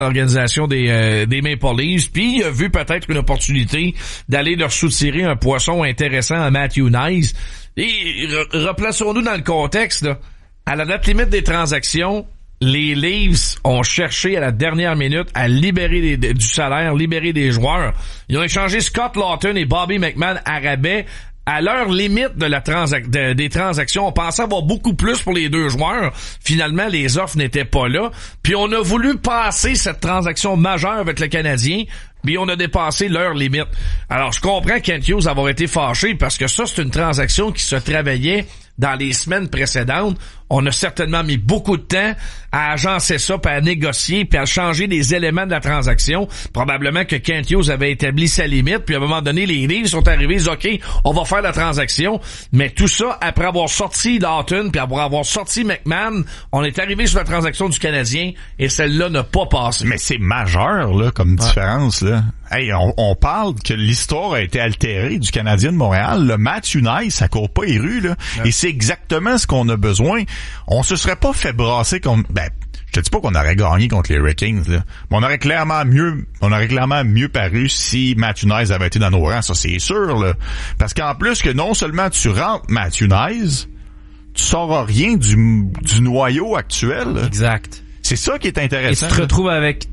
l'organisation des Maple Leafs, puis il a vu peut-être une opportunité d'aller leur soutirer un poisson intéressant à Matthew Knies. Et replaçons-nous dans le contexte, là. À la date limite des transactions, les Leafs ont cherché à la dernière minute à libérer du salaire, libérer des joueurs. Ils ont échangé Scott Laughton et Bobby McMann à rabais. À l'heure limite de des transactions, on pensait avoir beaucoup plus pour les deux joueurs. Finalement, les offres n'étaient pas là. Puis on a voulu passer cette transaction majeure avec le Canadien, mais on a dépassé l'heure limite. Alors, je comprends Kent Hughes avoir été fâché parce que ça, c'est une transaction qui se travaillait dans les semaines précédentes. On a certainement mis beaucoup de temps à agencer ça, puis à négocier, puis à changer les éléments de la transaction. Probablement que Kent Hughes avait établi sa limite, puis à un moment donné, les Leafs sont arrivés, ils disent « OK, on va faire la transaction ». Mais tout ça, après avoir sorti Laughton, puis après avoir sorti McMann, on est arrivé sur la transaction du Canadien, et celle-là n'a pas passé. Mais c'est majeur, là, comme différence, là. Hey, on parle que l'histoire a été altérée du Canadien de Montréal. Le Matthew Knies, ça court pas les rues, là. Ouais. Et c'est exactement ce qu'on a besoin. On se serait pas fait brasser comme... je te dis pas qu'on aurait gagné contre les Hurricanes, là. Mais on aurait clairement mieux paru si Matthew Knies avait été dans nos rangs. Ça, c'est sûr, là. Parce qu'en plus que non seulement tu rentres Matthew Knies, tu sauras rien du noyau actuel, là. Exact. C'est ça qui est intéressant. Et tu te retrouves avec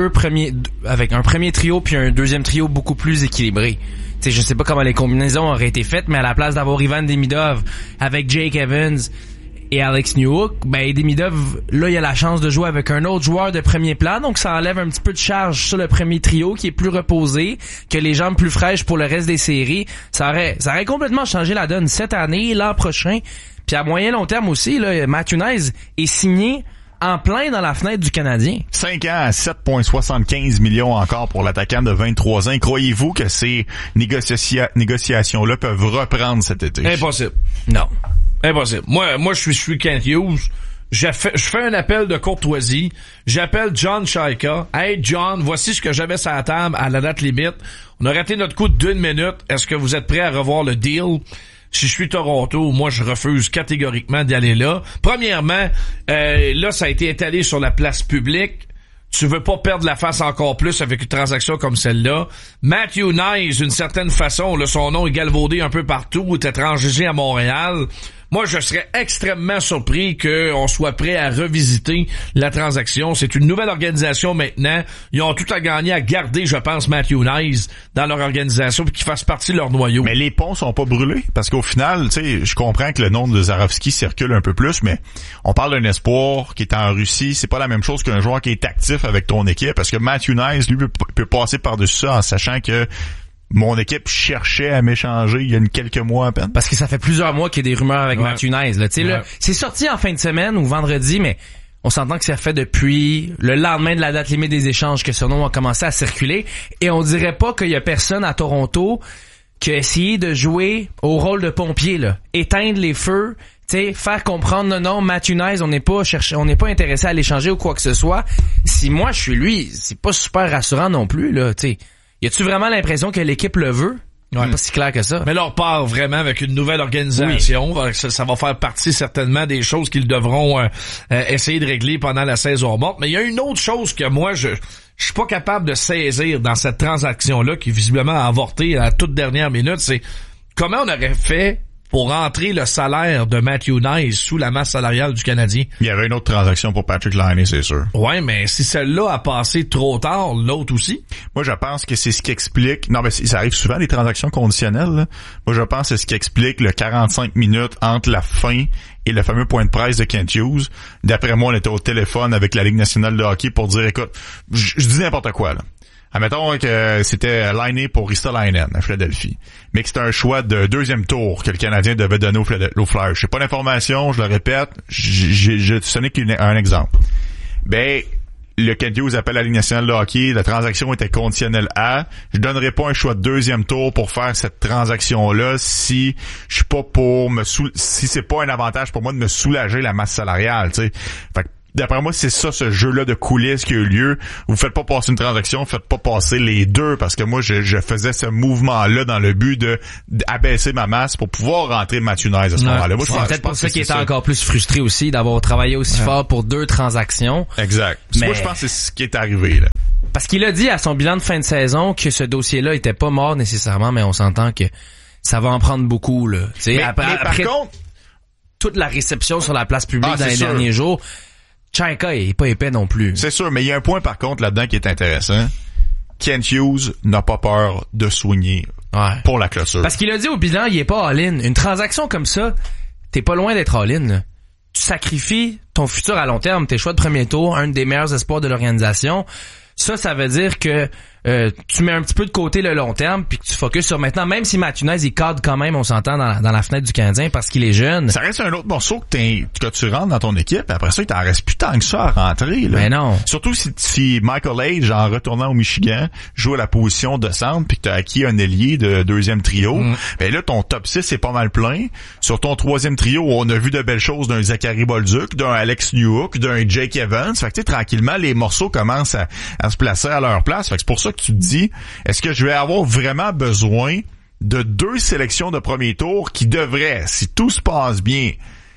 avec un premier trio puis un deuxième trio beaucoup plus équilibré. Tu sais, je sais pas comment les combinaisons auraient été faites, mais à la place d'avoir Ivan Demidov avec Jake Evans et Alex Newhook, Demidov, là, il a la chance de jouer avec un autre joueur de premier plan, donc ça enlève un petit peu de charge sur le premier trio qui est plus reposé, que les jambes plus fraîches pour le reste des séries. Ça aurait complètement changé la donne cette année, l'an prochain. Puis à moyen long terme aussi, là, Matthew Knies est signé en plein dans la fenêtre du Canadien. 5 ans à 7,75 millions encore pour l'attaquant de 23 ans. Croyez-vous que ces négociations-là peuvent reprendre cet été? Impossible. Non. Impossible. Moi, je suis Kent Hughes. Je fais un appel de courtoisie. J'appelle John Shaika. Hey, John, voici ce que j'avais sur la table à la date limite. On a raté notre coup d'1 minute. Est-ce que vous êtes prêts à revoir le deal? Si je suis Toronto, moi, je refuse catégoriquement d'aller là. Premièrement, là, ça a été étalé sur la place publique. Tu veux pas perdre la face encore plus avec une transaction comme celle-là. Matthew Knies, d'une certaine façon, là, son nom est galvaudé un peu partout, est étranger à Montréal. Moi, je serais extrêmement surpris qu'on soit prêt à revisiter la transaction. C'est une nouvelle organisation maintenant. Ils ont tout à gagner à garder, je pense, Matthew Knies dans leur organisation et qu'il fasse partie de leur noyau. Mais les ponts sont pas brûlés parce qu'au final, tu sais, je comprends que le nom de Zarovski circule un peu plus, mais on parle d'un espoir qui est en Russie. C'est pas la même chose qu'un joueur qui est actif avec ton équipe parce que Matthew Knies, lui, peut passer par-dessus ça en sachant que mon équipe cherchait à m'échanger il y a quelques mois à peine. Parce que ça fait plusieurs mois qu'il y a des rumeurs avec Matthew Knies. Là, là, c'est sorti en fin de semaine ou vendredi, mais on s'entend que ça fait depuis le lendemain de la date limite des échanges que ce nom a commencé à circuler. Et on dirait pas qu'il y a personne à Toronto qui a essayé de jouer au rôle de pompier, là, éteindre les feux, faire comprendre non, Matthew Knies, on n'est pas intéressé à l'échanger ou quoi que ce soit. Si moi je suis lui, c'est pas super rassurant non plus, là, tu sais. Y a-tu vraiment l'impression que l'équipe le veut? Ouais. C'est pas si clair que ça. Mais là, on part vraiment avec une nouvelle organisation. Oui. Ça va faire partie certainement des choses qu'ils devront essayer de régler pendant la saison morte. Mais il y a une autre chose que moi, je suis pas capable de saisir dans cette transaction-là, qui visiblement a avorté à la toute dernière minute. C'est comment on aurait fait pour rentrer le salaire de Matthew Knies sous la masse salariale du Canadien. Il y avait une autre transaction pour Patrick Laine, c'est sûr. Ouais, mais si celle-là a passé trop tard, l'autre aussi. Moi, je pense que c'est ce qui explique... Non, mais ça arrive souvent, les transactions conditionnelles, là. Moi, je pense que c'est ce qui explique le 45 minutes entre la fin et le fameux point de presse de Kent Hughes. D'après moi, on était au téléphone avec la Ligue nationale de hockey pour dire, écoute, je dis n'importe quoi, là. Admettons que c'était Laine pour Ristolainen à Philadelphie, mais que c'était un choix de deuxième tour que le Canadien devait donner aux Flyers. Je sais pas l'information, je le répète, ce n'est qu'un exemple. Le Kent Hughes appelle la Ligue nationale de hockey, la transaction était conditionnelle à, je donnerai pas un choix de deuxième tour pour faire cette transaction-là si je suis pas si c'est pas un avantage pour moi de me soulager la masse salariale, tu sais. Fait que D'après moi, c'est ça, ce jeu-là de coulisses qui a eu lieu. Vous faites pas passer une transaction, faites pas passer les deux, parce que moi, je faisais ce mouvement-là dans le but d'abaisser ma masse pour pouvoir rentrer Matthew Nice à ce moment-là. Moi, c'est peut-être pour ça qu'il était encore plus frustré aussi d'avoir travaillé aussi fort pour 2 transactions. Exact. Mais... moi, je pense que c'est ce qui est arrivé, là. Parce qu'il a dit à son bilan de fin de saison que ce dossier-là était pas mort nécessairement, mais on s'entend que ça va en prendre beaucoup, là. Mais par contre, toute la réception sur la place publique dans les derniers jours, Chaika est pas épais non plus. C'est sûr, mais il y a un point par contre là-dedans qui est intéressant. Kent Hughes n'a pas peur de soigner pour la clôture. Parce qu'il a dit au bilan, il est pas all-in. Une transaction comme ça, t'es pas loin d'être all-in, là. Tu sacrifies ton futur à long terme, tes choix de premier tour, un des meilleurs espoirs de l'organisation. Ça veut dire que tu mets un petit peu de côté le long terme puis que tu focuses sur maintenant, même si Matthew Nice, il cadre quand même, on s'entend, dans la fenêtre du Canadien parce qu'il est jeune. Ça reste un autre morceau que tu rentres dans ton équipe. Après ça, il t'en reste plus tant que ça à rentrer. Là. Mais non. Surtout si Michael Age, en retournant au Michigan, joue à la position de centre puis que t'as acquis un ailier de deuxième trio, ben là, ton top 6 est pas mal plein. Sur ton troisième trio, on a vu de belles choses d'un Zachary Bolduc, d'un Alex Newhook, d'un Jake Evans. Fait que tu sais, tranquillement, les morceaux commencent à se placer à leur place. Fait que c'est pour ça que tu te dis, est-ce que je vais avoir vraiment besoin de 2 sélections de premier tour qui devraient, si tout se passe bien,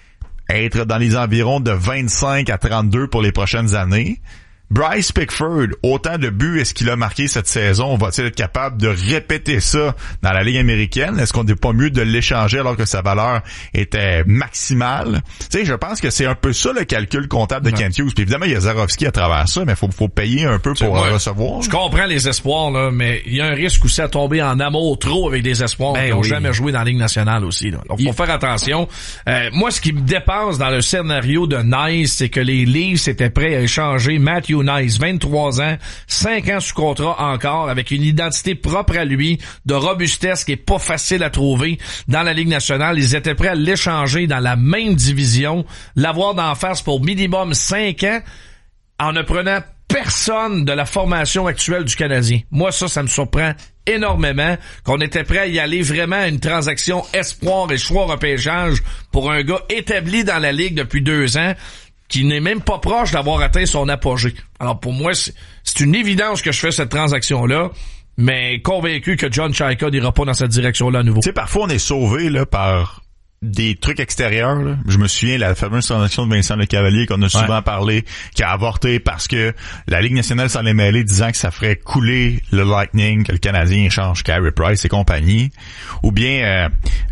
être dans les environs de 25 à 32 pour les prochaines années? Bryce Pickford, autant de buts est-ce qu'il a marqué cette saison? Va-t-il être capable de répéter ça dans la Ligue américaine? Est-ce qu'on n'est pas mieux de l'échanger alors que sa valeur était maximale? Tu sais, je pense que c'est un peu ça le calcul comptable de Kent Hughes. Puis évidemment, il y a Zarovski à travers ça, mais faut payer un peu pour recevoir. Je comprends les espoirs, là, mais il y a un risque aussi à tomber en amour trop avec des espoirs qui n'ont jamais joué dans la Ligue nationale aussi. Là. Donc, faut faire attention. Moi, ce qui me dépasse dans le scénario de Nice, c'est que les Leafs étaient prêts à échanger Matthew Nice, 23 ans, 5 ans sous contrat encore, avec une identité propre à lui, de robustesse qui est pas facile à trouver dans la Ligue nationale. Ils étaient prêts à l'échanger dans la même division, l'avoir d'en face pour minimum 5 ans, en ne prenant personne de la formation actuelle du Canadien. Moi, ça me surprend énormément qu'on était prêt à y aller vraiment à une transaction espoir et choix repêchage pour un gars établi dans la Ligue depuis 2 ans, qui n'est même pas proche d'avoir atteint son apogée. Alors pour moi, c'est une évidence que je fais cette transaction-là, mais convaincu que John Chaika n'ira pas dans cette direction-là à nouveau. Tu sais, parfois on est sauvé là par des trucs extérieurs. Là. Je me souviens la fameuse transaction de Vincent Lecavalier qu'on a souvent parlé, qui a avorté parce que la Ligue nationale s'en est mêlée disant que ça ferait couler le Lightning, que le Canadien échange Carey Price et compagnie. Ou bien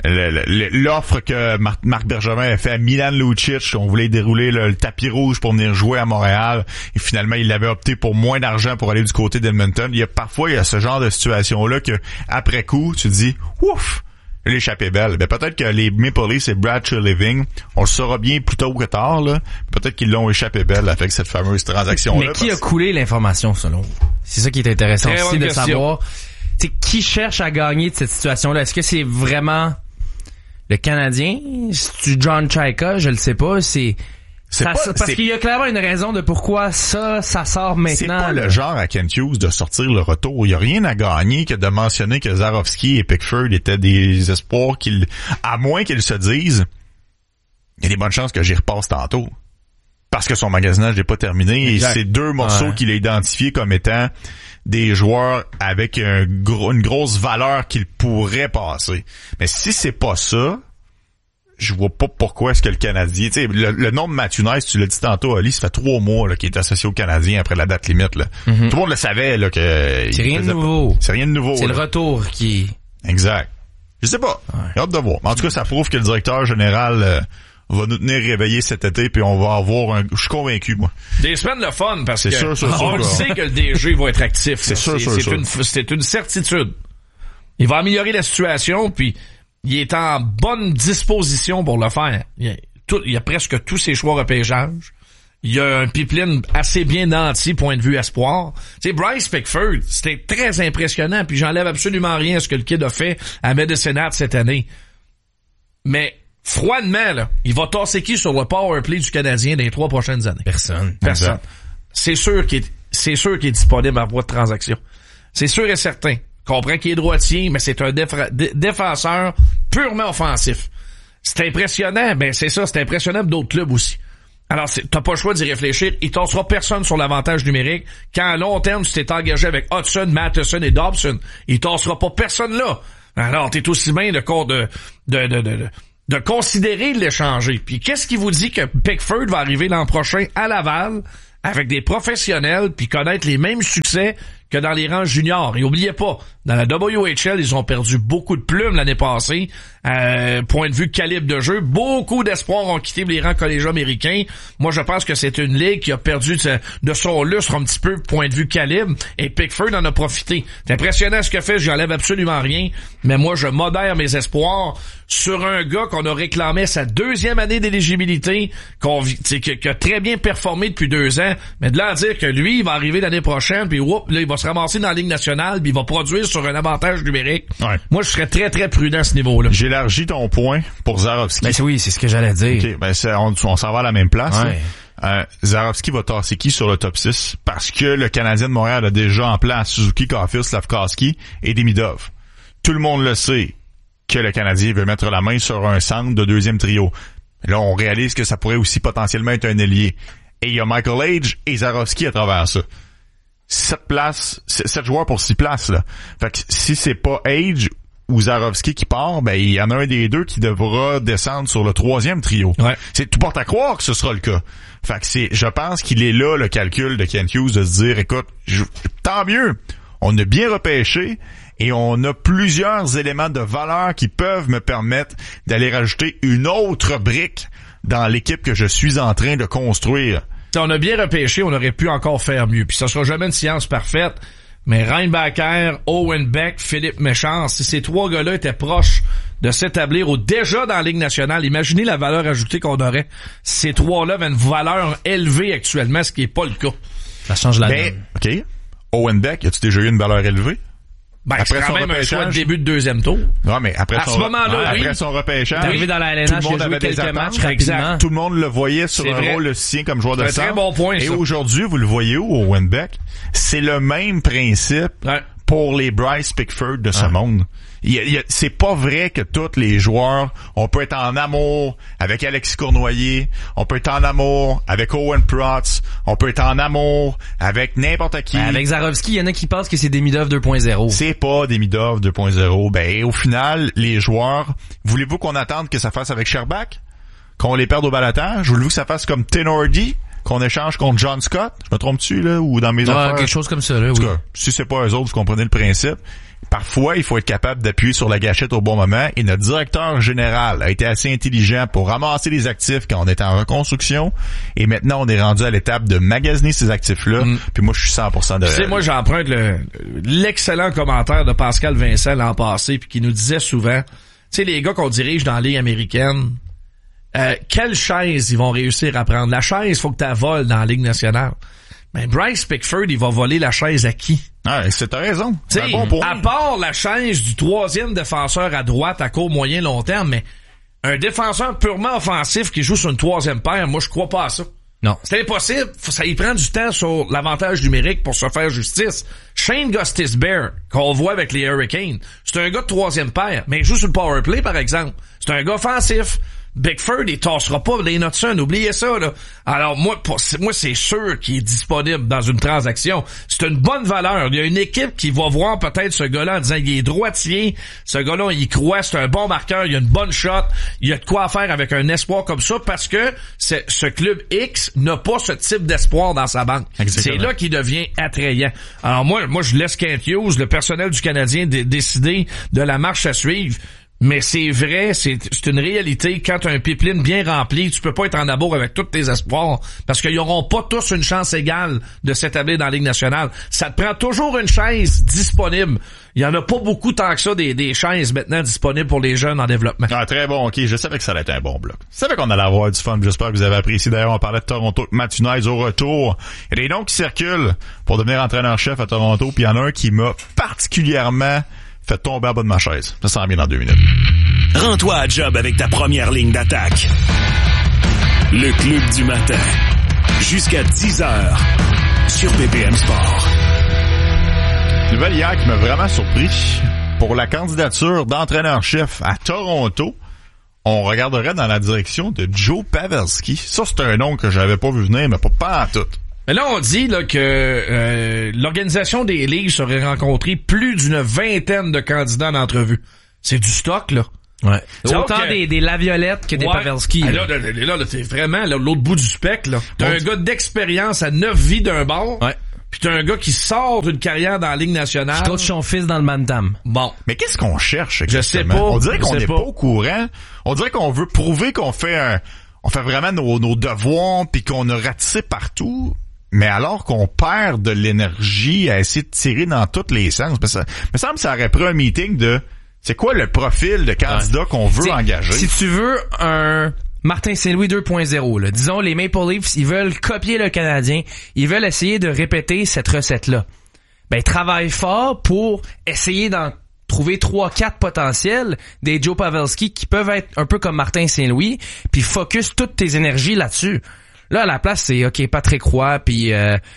l'offre que Marc Bergevin a fait à Milan Lucic, on voulait dérouler le tapis rouge pour venir jouer à Montréal, et finalement il avait opté pour moins d'argent pour aller du côté d'Edmonton. Il y a ce genre de situation-là que après coup, tu te dis ouf! L'échappée belle. Ben, peut-être que les Maple Leafs et Brad Treliving, on le saura bien plus tôt que tard, là. Peut-être qu'ils l'ont échappé belle avec cette fameuse transaction-là. Mais qui a coulé l'information, selon vous? C'est ça qui est intéressant aussi de savoir. Tu sais, qui cherche à gagner de cette situation-là? Est-ce que c'est vraiment le Canadien? C'est-tu John Chaika? Je le sais pas. Parce qu'il y a clairement une raison de pourquoi ça sort maintenant. C'est pas le genre à Kent Hughes de sortir le retour. Il y a rien à gagner que de mentionner que Zarovski et Pickford étaient des espoirs à moins qu'ils se disent, il y a des bonnes chances que j'y repasse tantôt. Parce que son magasinage n'est pas terminé. Exact. Et c'est 2 morceaux qu'il a identifiés comme étant des joueurs avec une grosse valeur qu'il pourrait passer. Mais si c'est pas ça, je vois pas pourquoi est-ce que le Canadien... Tu sais, le nom de Matthew Nice, tu l'as dit tantôt, Ali, ça fait 3 mois là, qu'il est associé au Canadien après la date limite. Là. Tout le monde le savait. Là, que c'est rien de nouveau. C'est rien de nouveau. C'est le retour qui... Exact. Je sais pas. J'ai hâte de voir. Mais en tout cas, ça prouve que le directeur général va nous tenir réveillés cet été, puis on va avoir je suis convaincu, moi. Des semaines de fun, parce que on le sait que le DG va être actif. C'est une certitude. Il va améliorer la situation, puis il est en bonne disposition pour le faire. Il y a presque tous ses choix repêchage. Il y a un pipeline assez bien nanti, point de vue espoir. Tu sais, Bryce Pickford, c'était très impressionnant, puis j'enlève absolument rien à ce que le kid a fait à Medicine Hat cette année. Mais, froidement, là, il va tasser qui sur le power play du Canadien dans les 3 prochaines années? Personne. C'est sûr qu'il est disponible à voie de transaction. C'est sûr et certain. Comprends qu'il est droitier, mais c'est un défenseur purement offensif. C'est impressionnant, ben c'est ça, c'est impressionnant pour d'autres clubs aussi. Alors, t'as pas le choix d'y réfléchir. Il tassera personne sur l'avantage numérique. Quand à long terme, tu t'es engagé avec Hudson, Matheson et Dobson, il tassera pas personne là. Alors, t'es aussi bien de considérer de l'échanger. Puis qu'est-ce qui vous dit que Pickford va arriver l'an prochain à Laval avec des professionnels puis connaître les mêmes succès que dans les rangs juniors? Et oubliez pas, dans la WHL, ils ont perdu beaucoup de plumes l'année passée. Point de vue calibre de jeu, beaucoup d'espoirs ont quitté les rangs collégiaux américains. Moi, je pense que c'est une ligue qui a perdu de son lustre un petit peu, point de vue calibre, et Pickford en a profité. C'est impressionnant ce qu'il a fait, j'y enlève absolument rien, mais moi, je modère mes espoirs sur un gars qu'on a réclamé sa 2e année d'éligibilité, qui a très bien performé depuis 2 ans, mais de là à dire que lui, il va arriver l'année prochaine, puis là, il va se ramasser dans la Ligue nationale, puis il va produire sur un avantage numérique. Ouais. Moi, je serais très, très prudent à ce niveau-là. J'élargis ton point pour Zarovski. Ben oui, c'est ce que j'allais dire. Okay, ben on s'en va à la même place. Ouais. Zarovski va tasser qui sur le top 6? Parce que le Canadien de Montréal a déjà en place Suzuki, Caulfield, Slafkovsky et Demidov. Tout le monde le sait que le Canadien veut mettre la main sur un centre de 2e trio. Là, on réalise que ça pourrait aussi potentiellement être un ailier. Et il y a Michael Age et Zarovski à travers ça. 7 joueurs pour 6 places, là. Fait que si c'est pas Age ou Zarovski qui part, ben il y en a un des deux qui devra descendre sur le 3e trio. Ouais. C'est tout porte à croire que ce sera le cas. Fait que je pense qu'il est là le calcul de Kent Hughes de se dire, écoute, tant mieux, on a bien repêché et on a plusieurs éléments de valeur qui peuvent me permettre d'aller rajouter une autre brique dans l'équipe que je suis en train de construire. On a bien repêché, on aurait pu encore faire mieux. Puis ça sera jamais une science parfaite. Mais Reinbacher, Owen Beck, Philippe Méchant, si ces 3 gars-là étaient proches de s'établir déjà dans la Ligue nationale, imaginez la valeur ajoutée qu'on aurait. Ces 3-là avaient une valeur élevée actuellement, ce qui est pas le cas. Ça change la donne. OK. Owen Beck, as-tu déjà eu une valeur élevée? Ben, après c'est quand même un choix de début de 2e tour. Non, mais après ce moment-là, après son repêchage, arrivé dans la LNH, tout le monde avait quelques matchs rapidement. Exact. Tout le monde le voyait sur un rôle le sien comme joueur de centre. C'est un très bon point, et ça. aujourd'hui, vous le voyez où, Owen Beck? C'est le même principe pour les Bryce Pickford de ce monde. C'est pas vrai que tous les joueurs, on peut être en amour avec Alexis Cournoyer, on peut être en amour avec Owen Protz, on peut être en amour avec n'importe qui. Avec Zarovski, il y en a qui pensent que c'est Demidov 2.0. C'est pas Demidov 2.0. Ben, au final, les joueurs, voulez-vous qu'on attende que ça fasse avec Sherbak? Qu'on les perde au balotage? Voulez-vous que ça fasse comme Tenordi? Qu'on échange contre John Scott? Je me trompe-tu, là? Ou dans mes affaires? Quelque chose comme ça, là, oui. En tout cas, si c'est pas eux autres, vous comprenez le principe. Parfois, il faut être capable d'appuyer sur la gâchette au bon moment et notre directeur général a été assez intelligent pour ramasser les actifs quand on était en reconstruction et maintenant on est rendu à l'étape de magasiner ces actifs-là puis moi je suis 100% de... Tu sais, moi j'emprunte l'excellent commentaire de Pascal Vincent l'an passé puis qui nous disait souvent, tu sais, les gars qu'on dirige dans la Ligue américaine, quelle chaise ils vont réussir à prendre? La chaise, faut que tu la voles dans la Ligue nationale. Mais Bryce Pickford, il va voler la chaise à qui? Ah, t'as raison. C'est un bon point. À part la chaise du 3e défenseur à droite à court, moyen, long terme, mais un défenseur purement offensif qui joue sur une 3e paire, moi, je crois pas à ça. Non. C'est impossible. Ça y prend du temps sur l'avantage numérique pour se faire justice. Shane Gostisbehere, qu'on voit avec les Hurricanes, c'est un gars de 3e paire, mais il joue sur le power play, par exemple. C'est un gars offensif. Bickford, il tassera pas les Hudson, oubliez ça, là. Alors, moi, c'est sûr qu'il est disponible dans une transaction. C'est une bonne valeur. Il y a une équipe qui va voir peut-être ce gars-là en disant, il est droitier, ce gars-là, il croit, c'est un bon marqueur, il a une bonne shot, il y a de quoi faire avec un espoir comme ça parce que ce club X n'a pas ce type d'espoir dans sa banque. Exactement. C'est là qu'il devient attrayant. Alors, moi, je laisse Kent Hughes, le personnel du Canadien, décider de la marche à suivre. Mais c'est vrai, c'est une réalité. Quand tu as un pipeline bien rempli, tu peux pas être en amour avec tous tes espoirs parce qu'ils auront pas tous une chance égale de s'établir dans la Ligue nationale. Ça te prend toujours une chaise disponible. Il y en a pas beaucoup tant que ça des chaises maintenant disponibles pour les jeunes en développement. Ah, très bon, ok. Je savais que ça allait être un bon bloc. Je savais qu'on allait avoir du fun. J'espère que vous avez apprécié. D'ailleurs, on parlait de Toronto, Matthew Knies au retour. Il y a des noms qui circulent pour devenir entraîneur-chef à Toronto. Puis il y en a un qui m'a particulièrement fait tomber à bas de ma chaise. Ça s'en vient dans 2 minutes. Rends-toi à job avec ta première ligne d'attaque. Le Club du matin. Jusqu'à 10h sur BPM Sport. Nouvelle hier qui m'a vraiment surpris. Pour la candidature d'entraîneur-chef à Toronto, on regarderait dans la direction de Joe Pavelski. Ça, c'est un nom que j'avais pas vu venir, mais pas en tout. Mais là, on dit là que l'organisation des Leafs aurait rencontré plus d'une vingtaine de candidats en entrevue. C'est du stock, là. Ouais. C'est Autant des Laviolettes que des Pavelski. Ah, là, t'es vraiment là, l'autre bout du spectre, là. T'as un gars d'expérience à 9 vies d'un bord. Ouais. Pis t'as un gars qui sort d'une carrière dans la Ligue nationale. Qui coach son fils dans le Bantam. Bon. Mais qu'est-ce qu'on cherche exactement? Je sais pas. On dirait qu'on n'est pas au courant. On dirait qu'on veut prouver qu'on fait vraiment nos devoirs puis qu'on a ratissé partout. Mais alors qu'on perd de l'énergie à essayer de tirer dans tous les sens. Parce que ça me semble que ça aurait pris un meeting de c'est quoi le profil de candidat qu'on veut engager. Si tu veux un Martin Saint-Louis 2.0, là, disons les Maple Leafs, ils veulent copier le Canadien, ils veulent essayer de répéter cette recette-là. Ben travaille fort pour essayer d'en trouver 3-4 potentiels des Joe Pavelski qui peuvent être un peu comme Martin Saint-Louis, puis focus toutes tes énergies là-dessus. Là, à la place, c'est OK, Patrick Roy, puis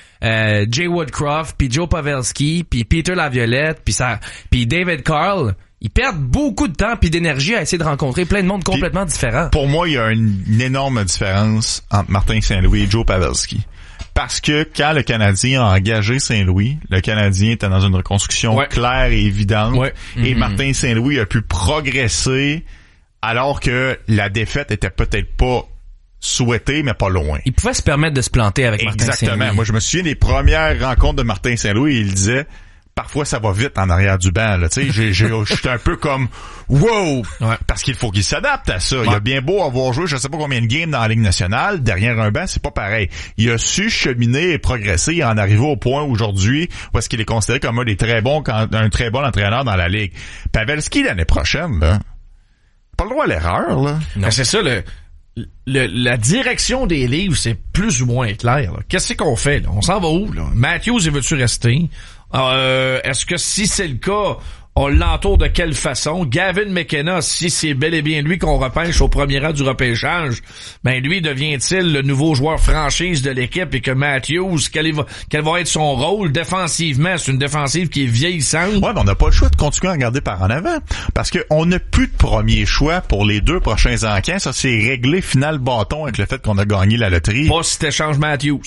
Jay Woodcroft, puis Joe Pavelski, puis Peter Laviolette, puis David Carl. Ils perdent beaucoup de temps puis d'énergie à essayer de rencontrer plein de monde complètement différent. Pour moi, il y a une énorme différence entre Martin Saint-Louis et Joe Pavelski. Parce que quand le Canadien a engagé Saint-Louis, le Canadien était dans une reconstruction claire et évidente. Ouais. Et Martin Saint-Louis a pu progresser alors que la défaite était peut-être pas souhaité, mais pas loin. Il pouvait se permettre de se planter avec Martin Saint-Louis. Exactement. Moi, je me souviens des premières rencontres de Martin Saint-Louis, il disait parfois ça va vite en arrière du banc, là, tu sais, j'étais un peu comme wow, parce qu'il faut qu'il s'adapte à ça. Il a bien beau avoir joué je sais pas combien de games dans la Ligue nationale, derrière un banc, c'est pas pareil. Il a su cheminer et progresser et en arriver au point aujourd'hui où est-ce qu'il est considéré comme un très bon entraîneur dans la Ligue. Pavelski l'année prochaine, là, pas le droit à l'erreur, là. Non. C'est ça, la direction des livres, c'est plus ou moins clair. Là. Qu'est-ce qu'on fait? Là? On s'en va où? Là? Matthews, il veut-tu rester? Est-ce que si c'est le cas, on l'entoure de quelle façon? Gavin McKenna, si c'est bel et bien lui qu'on repêche au premier rang du repêchage, ben lui devient-il le nouveau joueur franchise de l'équipe et que Matthews, quel va être son rôle défensivement? C'est une défensive qui est vieillissante. Ouais, mais on n'a pas le choix de continuer à regarder par en avant. Parce que on n'a plus de premier choix pour les 2 prochains encans. Ça, c'est réglé final bâton avec le fait qu'on a gagné la loterie. Pas si t'échanges Matthews.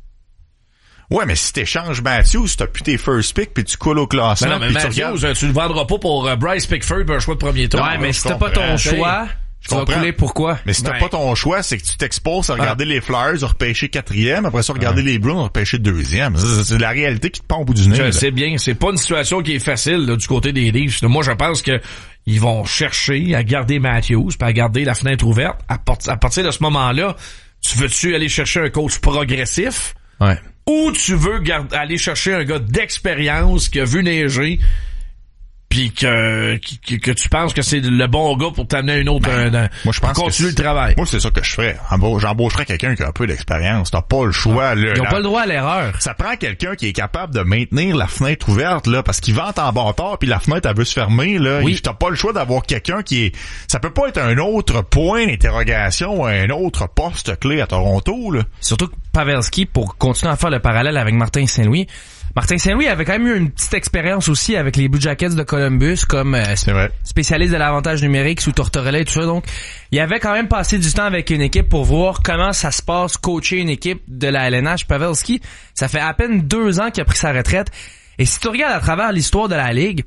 Ouais, mais si t'échanges Matthews, t'as plus tes first pick puis tu coules au classement. Non, mais Matthews, tu le vendras pas pour Bryce Pickford un choix de premier tour. Ouais, mais si t'as pas ton choix, tu vas couler pourquoi? Mais si t'as pas ton choix, c'est que tu t'exposes à regarder les Flyers, à repêcher 4e, après ça, regarder les Bruins, à repêcher 2e. C'est la réalité qui te pend au bout du nez. Je sais bien, c'est pas une situation qui est facile là, du côté des Leafs. Moi, je pense que ils vont chercher à garder Matthews, puis à garder la fenêtre ouverte. À partir de ce moment-là, tu veux-tu aller chercher un coach progressif? Ouais. Ou tu veux aller chercher un gars d'expérience qui a vu neiger puis que tu penses que c'est le bon gars pour t'amener une autre moi je pense continuer le travail. Moi c'est ça que je ferais. J'embaucherais quelqu'un qui a un peu d'expérience. T'as pas le choix là. Ils ont pas le droit à l'erreur. Ça prend quelqu'un qui est capable de maintenir la fenêtre ouverte là parce qu'il vente en bâtard puis la fenêtre elle veut se fermer là. Oui. T'as pas le choix d'avoir quelqu'un qui est ça peut pas être un autre point d'interrogation ou un autre poste clé à Toronto là. Surtout que Pavelski, pour continuer à faire le parallèle avec Martin Saint-Louis, Martin Saint-Louis avait quand même eu une petite expérience aussi avec les Blue Jackets de Columbus comme spécialiste de l'avantage numérique sous Tortorella et tout ça. Donc, il avait quand même passé du temps avec une équipe pour voir comment ça se passe coacher une équipe de la LNH. Pavelski, ça fait à peine 2 ans qu'il a pris sa retraite. Et si tu regardes à travers l'histoire de la Ligue,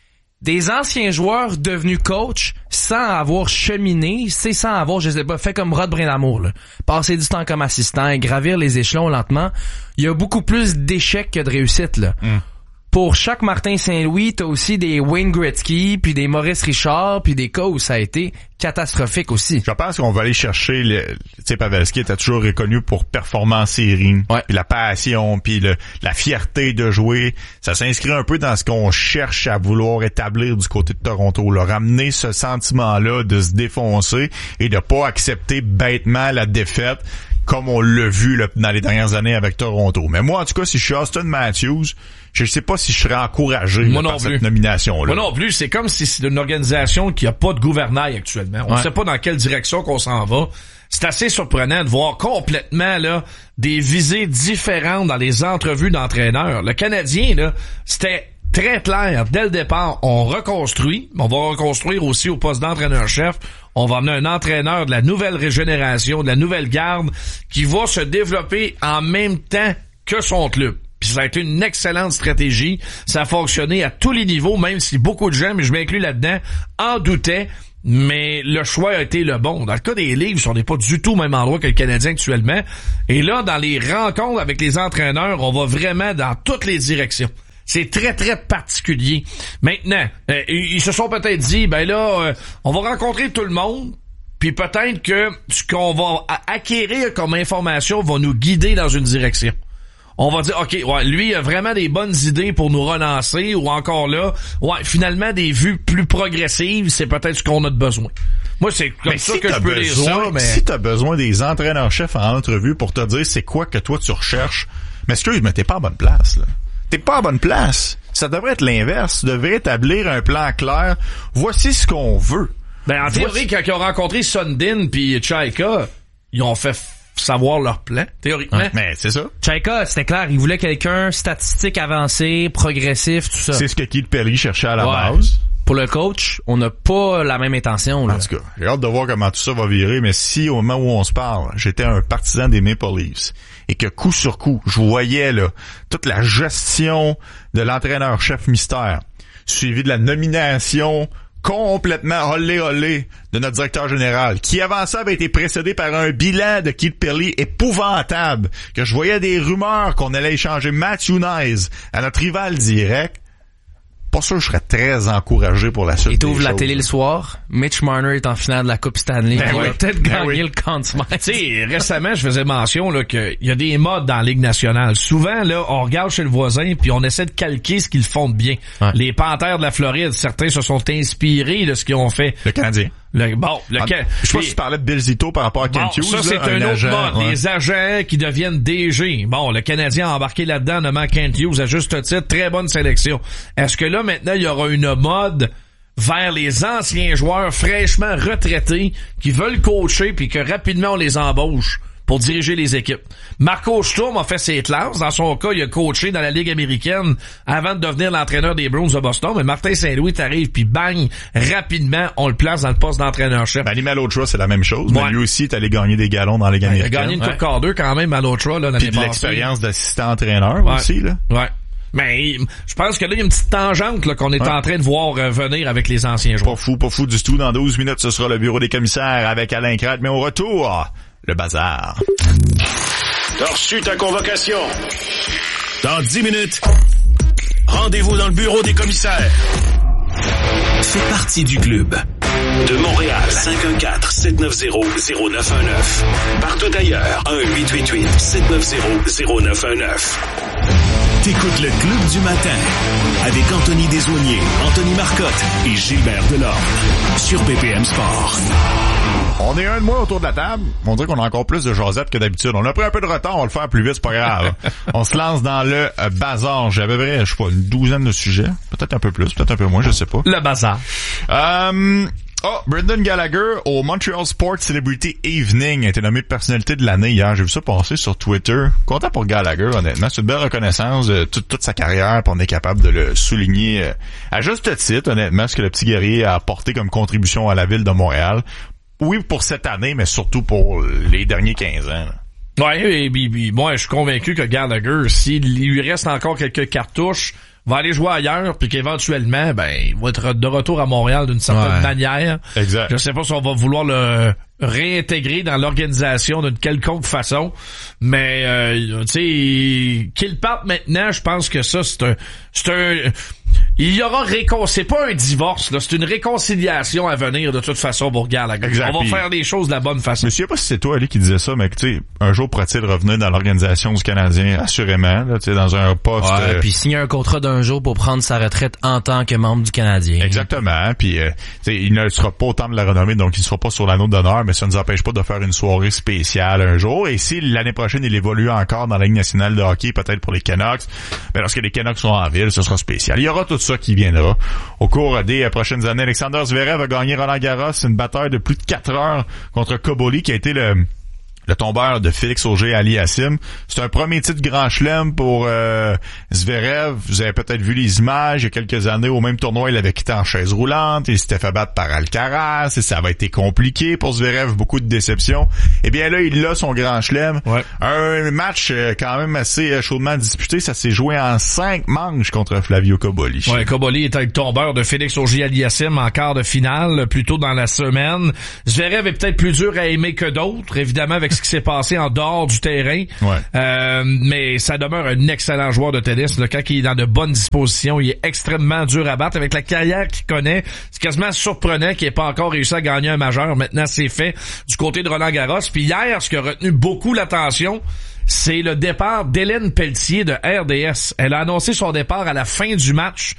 des anciens joueurs devenus coach sans avoir cheminé, sans avoir, je sais pas, fait comme Rod Brindamour, là. Passer du temps comme assistant et gravir les échelons lentement. Il y a beaucoup plus d'échecs que de réussites, là. Pour chaque Martin Saint-Louis, t'as aussi des Wayne Gretzky, puis des Maurice Richard, puis des cas où ça a été catastrophique aussi. Je pense qu'on va aller chercher tu sais, Pavelski était toujours reconnu pour performance série, puis la passion, puis la fierté de jouer. Ça s'inscrit un peu dans ce qu'on cherche à vouloir établir du côté de Toronto, là. Ramener ce sentiment-là de se défoncer et de pas accepter bêtement la défaite comme on l'a vu là, dans les dernières années avec Toronto. Mais moi, en tout cas, si je suis Auston Matthews, je sais pas si je serais encouragé par cette nomination-là. Moi non plus. C'est comme si c'est une organisation qui a pas de gouvernail actuellement. On sait pas dans quelle direction qu'on s'en va. C'est assez surprenant de voir complètement là des visées différentes dans les entrevues d'entraîneurs. Le Canadien, là, c'était très clair dès le départ. On reconstruit. On va reconstruire aussi au poste d'entraîneur-chef. On va amener un entraîneur de la nouvelle régénération, de la nouvelle garde, qui va se développer en même temps que son club. Puis ça a été une excellente stratégie. Ça a fonctionné à tous les niveaux, même si beaucoup de gens, mais je m'inclus là-dedans, en doutaient. Mais le choix a été le bon. Dans le cas des Leafs, on n'est pas du tout au même endroit que le Canadien actuellement. Et là, dans les rencontres avec les entraîneurs, on va vraiment dans toutes les directions. C'est très, très particulier. Maintenant, ils se sont peut-être dit, on va rencontrer tout le monde, puis peut-être que ce qu'on va acquérir comme information va nous guider dans une direction. On va dire, OK, lui a vraiment des bonnes idées pour nous relancer, ou encore là, finalement, des vues plus progressives, c'est peut-être ce qu'on a de besoin. Moi, c'est comme ça que je peux lire ça, mais... Si t'as besoin des entraîneurs-chefs en entrevue pour te dire c'est quoi que toi tu recherches, mais t'es pas à bonne place, là. T'es pas à bonne place. Ça devrait être l'inverse. Tu devrais établir un plan clair. Voici ce qu'on veut. En théorie, quand ils ont rencontré Sundin puis Chaika, ils ont fait savoir leur plan, théoriquement. Ouais, mais c'est ça. Chaika, c'était clair, il voulait quelqu'un statistique avancé, progressif, tout ça. C'est ce que Keith Perry cherchait à la base. Pour le coach, on n'a pas la même intention, là. En tout cas, j'ai hâte de voir comment tout ça va virer, mais si au moment où on se parle, j'étais un partisan des Maple Leafs, et que coup sur coup, je voyais là toute la gestion de l'entraîneur-chef mystère, suivi de la nomination complètement olé de notre directeur général, qui avant ça avait été précédé par un bilan de Keith Perry épouvantable, que je voyais des rumeurs qu'on allait échanger Matthew Knies à notre rival direct. Pas sûr que je serais très encouragé pour la suite. Et t'ouvres la télé le soir, Mitch Marner est en finale de la Coupe Stanley. Il va peut-être gagner le Conn Smythe. Tu sais, récemment, je faisais mention là qu'il y a des modes dans la Ligue nationale. Souvent, là, on regarde chez le voisin puis on essaie de calquer ce qu'ils font de bien. Ouais. Les Panthères de la Floride, certains se sont inspirés de ce qu'ils ont fait. Le Canadien. Je sais pas si tu parlais de Bill Zito par rapport à Kent Hughes. Ça, c'est un autre mode. Les agents qui deviennent DG. Bon, le Canadien a embarqué là-dedans, nommant Kent Hughes à juste titre. Très bonne sélection. Est-ce que là, maintenant, il y aura une mode vers les anciens joueurs fraîchement retraités qui veulent coacher puis que rapidement on les embauche pour diriger les équipes? Marco Sturm a fait ses classes. Dans son cas, il a coaché dans la Ligue américaine avant de devenir l'entraîneur des Bruins de Boston. Mais Martin Saint-Louis t'arrive puis bang, rapidement, on le place dans le poste d'entraîneur-chef. Annie Malhotra, c'est la même chose. Ouais. Mais lui aussi, est allé gagner des galons dans la Ligue américaine. Il a gagné une Coupe Calder quand même, Malhotra, là, l'année passée. Puis de l'expérience d'assistant-entraîneur aussi, là. Ouais. Mais je pense que là, il y a une petite tangente là qu'on est en train de voir venir avec les anciens joueurs. Pas fou du tout. Dans 12 minutes, ce sera le bureau des commissaires avec Alain Crête. Mais au retour, le bazar. T'as reçu ta convocation. Dans 10 minutes, rendez-vous dans le bureau des commissaires. Fais partie du club. De Montréal, 514-790-0919. Partout ailleurs, 1-888-790-0919. T'écoutes le Club du matin avec Anthony Desaulniers, Anthony Marcotte et Gilbert Delorme sur BPM Sport. On est un de moins autour de la table. On dirait qu'on a encore plus de jasette que d'habitude. On a pris un peu de retard, on va le faire plus vite, c'est pas grave. On se lance dans le bazar. J'avais, je sais pas, une douzaine de sujets. Peut-être un peu plus, peut-être un peu moins, je sais pas. Le bazar. Brendan Gallagher au Montreal Sports Celebrity Evening a été nommé personnalité de l'année hier. J'ai vu ça passer sur Twitter. Content pour Gallagher, honnêtement. C'est une belle reconnaissance de toute sa carrière, puis on est capable de le souligner à juste titre, honnêtement, ce que le petit guerrier a apporté comme contribution à la ville de Montréal. Oui, pour cette année, mais surtout pour les derniers 15 ans. Ouais, et moi, je suis convaincu que Gallagher, s'il lui reste encore quelques cartouches, va aller jouer ailleurs, puis qu'éventuellement, il va être de retour à Montréal d'une certaine manière. Exact. Je sais pas si on va vouloir le réintégrer dans l'organisation d'une quelconque façon, mais tu sais, qu'il parte maintenant, je pense que ça, c'est un il y aura c'est pas un divorce, là, c'est une réconciliation à venir de toute façon pour Gallagher. Exact. On va faire les choses de la bonne façon. Je sais pas si c'est toi, Ali, qui disait ça, mais tu sais, un jour pourra-t-il revenir dans l'organisation du Canadien, assurément, là, tu sais, dans un poste. Puis signer un contrat d'un jour pour prendre sa retraite en tant que membre du Canadien. Exactement. Puis, tu sais, il ne sera pas au temple de la renommée, donc il ne sera pas sur l'anneau d'honneur, mais ça ne nous empêche pas de faire une soirée spéciale un jour. Et si l'année prochaine il évolue encore dans la Ligue nationale de hockey, peut-être pour les Canucks, mais lorsque les Canucks sont en ville, ce sera spécial. Il y aura tout ça qui viendra. Au cours des prochaines années, Alexander Zverev a gagné Roland Garros, une bataille de plus de 4 heures contre Koboli, qui a été le le tombeur de Félix Auger-Aliassime. C'est un premier titre Grand Chelem pour Zverev. Vous avez peut-être vu les images. Il y a quelques années, au même tournoi, il avait quitté en chaise roulante. Il s'était fait battre par Alcaraz. Et ça avait été compliqué pour Zverev. Beaucoup de déceptions. Eh bien là, il a son Grand Chelem. Ouais. Un match quand même assez chaudement disputé. Ça s'est joué en 5 manches contre Flavio Cobolli. Ouais, Cobolli était le tombeur de Félix Auger-Aliassime en quart de finale, plus tôt dans la semaine. Zverev est peut-être plus dur à aimer que d'autres, évidemment, avec ce qui s'est passé en dehors du terrain. Ouais. Mais ça demeure un excellent joueur de tennis. Là, quand il est dans de bonnes dispositions, il est extrêmement dur à battre. Avec la carrière qu'il connaît, c'est quasiment surprenant qu'il n'ait pas encore réussi à gagner un majeur. Maintenant, c'est fait du côté de Roland Garros. Puis hier, ce qui a retenu beaucoup l'attention, c'est le départ d'Hélène Pelletier de RDS. Elle a annoncé son départ à la fin du match,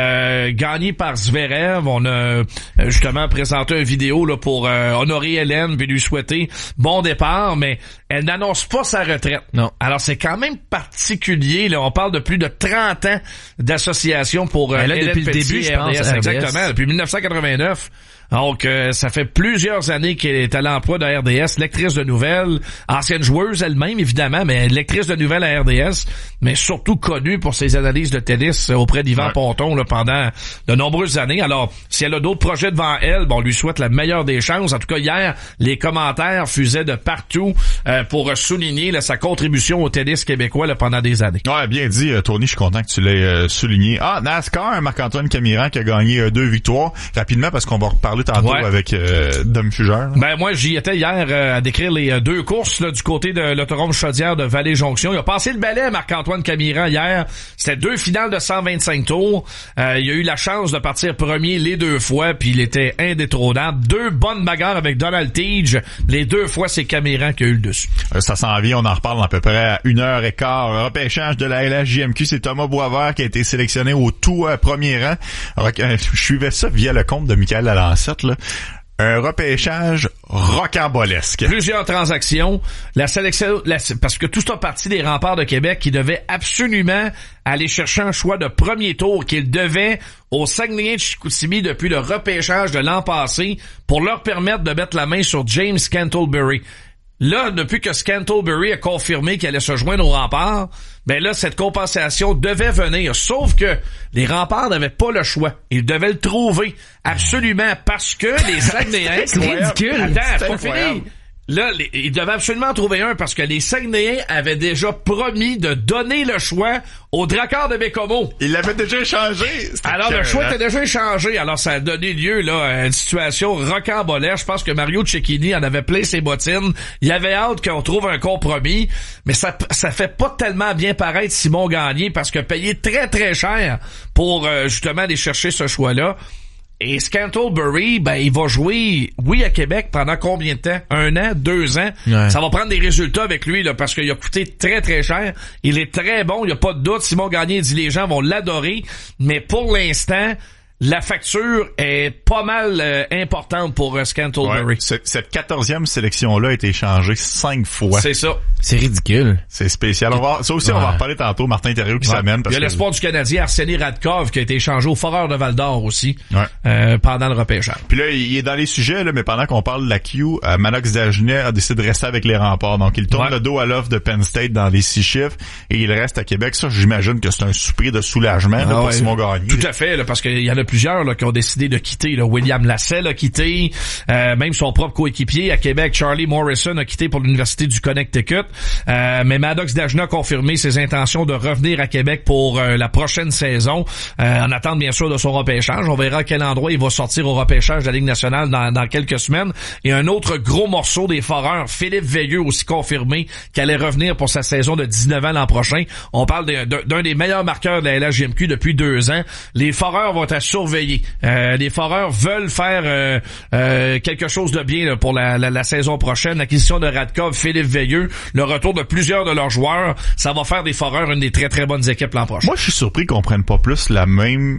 gagné par Zverev. On a justement présenté une vidéo là pour honorer Hélène puis lui souhaiter bon départ, mais elle n'annonce pas sa retraite. Non. Alors c'est quand même particulier. Là, on parle de plus de 30 ans d'association pour Elle a Hélène depuis le Pelletier, début, je pense, RDS. Exactement, depuis 1989. Donc, ça fait plusieurs années qu'elle est à l'emploi de RDS, lectrice de nouvelles, ancienne joueuse elle-même, évidemment, mais lectrice de nouvelles à RDS, mais surtout connue pour ses analyses de tennis auprès d'Yvan Ponton là, pendant de nombreuses années. Alors, si elle a d'autres projets devant elle, bon, on lui souhaite la meilleure des chances. En tout cas, hier, les commentaires fusaient de partout pour souligner là, sa contribution au tennis québécois là, pendant des années. Ouais, bien dit, Tony, je suis content que tu l'aies souligné. Ah, NASCAR, Marc-Antoine Camiran qui a gagné 2 victoires. Rapidement, parce qu'on va reparler tantôt avec Dom Fugère. Ben moi j'y étais hier à décrire les 2 courses là, du côté de l'autodrome Chaudière de Vallée-Jonction. Il a passé le balai Marc-Antoine Camiran hier. C'était 2 finales de 125 tours. Il a eu la chance de partir premier les 2 fois, puis il était indétrônable. 2 bonnes bagarres avec Donald Tige. Les 2 fois, c'est Camiran qui a eu le dessus. Ça s'en vient, on en reparle à peu près à 1h15. Repêchage de la LHJMQ, c'est Thomas Boisvert qui a été sélectionné au tout premier rang. Je suivais ça via le compte de Michael Lalancette. Là. Un repêchage rocambolesque. Plusieurs transactions. La sélection, parce que tout ça parti des Remparts de Québec qui devaient absolument aller chercher un choix de premier tour qu'ils devaient aux Saguenayens de Chicoutimi depuis le repêchage de l'an passé pour leur permettre de mettre la main sur James Scantlebury. Là, depuis que Scantlebury a confirmé qu'il allait se joindre aux Remparts, ben là, cette compensation devait venir. Sauf que les Remparts n'avaient pas le choix. Ils devaient le trouver. Absolument. Parce que les Saguenayens... C'est ridicule. Attends, c'est pas fini. Là, ils devaient absolument en trouver un parce que les Saguenayens avaient déjà promis de donner le choix aux Dracars de Bécomo. Ils l'avaient déjà échangé. Alors, le choix était déjà échangé. Alors, ça a donné lieu là à une situation rocambolesque. Je pense que Mario Cecchini en avait plein ses bottines. Il avait hâte qu'on trouve un compromis. Mais ça fait pas tellement bien paraître Simon Gagné parce que payer très, très cher pour justement aller chercher ce choix-là. Et Scantlebury, ben, il va jouer, oui, à Québec pendant combien de temps? 1 an, 2 ans? Ouais. Ça va prendre des résultats avec lui, là, parce qu'il a coûté très, très cher. Il est très bon, il n'y a pas de doute. Simon Gagné dit les gens vont l'adorer. Mais pour l'instant, la facture est pas mal importante pour Scantlebury. Ouais, cette 14e sélection-là a été échangée 5 fois. C'est ça. C'est ridicule. C'est spécial. On va en reparler tantôt. Martin Thériault qui s'amène. Il y a l'espoir du Canadien, Arseny Radkov, qui a été échangé au Foreur de Val-d'Or aussi, pendant le repêchage. Puis là, il est dans les sujets, là, mais pendant qu'on parle de la Q, Manox Dagenet a décidé de rester avec les Remparts. Donc, il tourne le dos à l'offre de Penn State dans les 6 chiffres et il reste à Québec. Ça, j'imagine que c'est un soupir de soulagement pour Simon Gagné. Tout à fait, là, parce qu'il y en a plusieurs là, qui ont décidé de quitter. Là. William Lassell a quitté, même son propre coéquipier à Québec, Charlie Morrison, a quitté pour l'Université du Connecticut. Mais Maddox Dagenet a confirmé ses intentions de revenir à Québec pour la prochaine saison, en attente bien sûr de son repêchage. On verra à quel endroit il va sortir au repêchage de la Ligue nationale dans quelques semaines. Et un autre gros morceau des Foreurs, Philippe Veilleux, aussi confirmé qu'il allait revenir pour sa saison de 19 ans l'an prochain. On parle d'un des meilleurs marqueurs de la LHJMQ depuis 2 ans. Les Foreurs vont être surveillés. Les Foreurs veulent faire quelque chose de bien là, pour la saison prochaine. L'acquisition de Radkov, Philippe Veilleux, le retour de plusieurs de leurs joueurs, ça va faire des Foreurs une des très très bonnes équipes l'an prochain. Moi, je suis surpris qu'on prenne pas plus le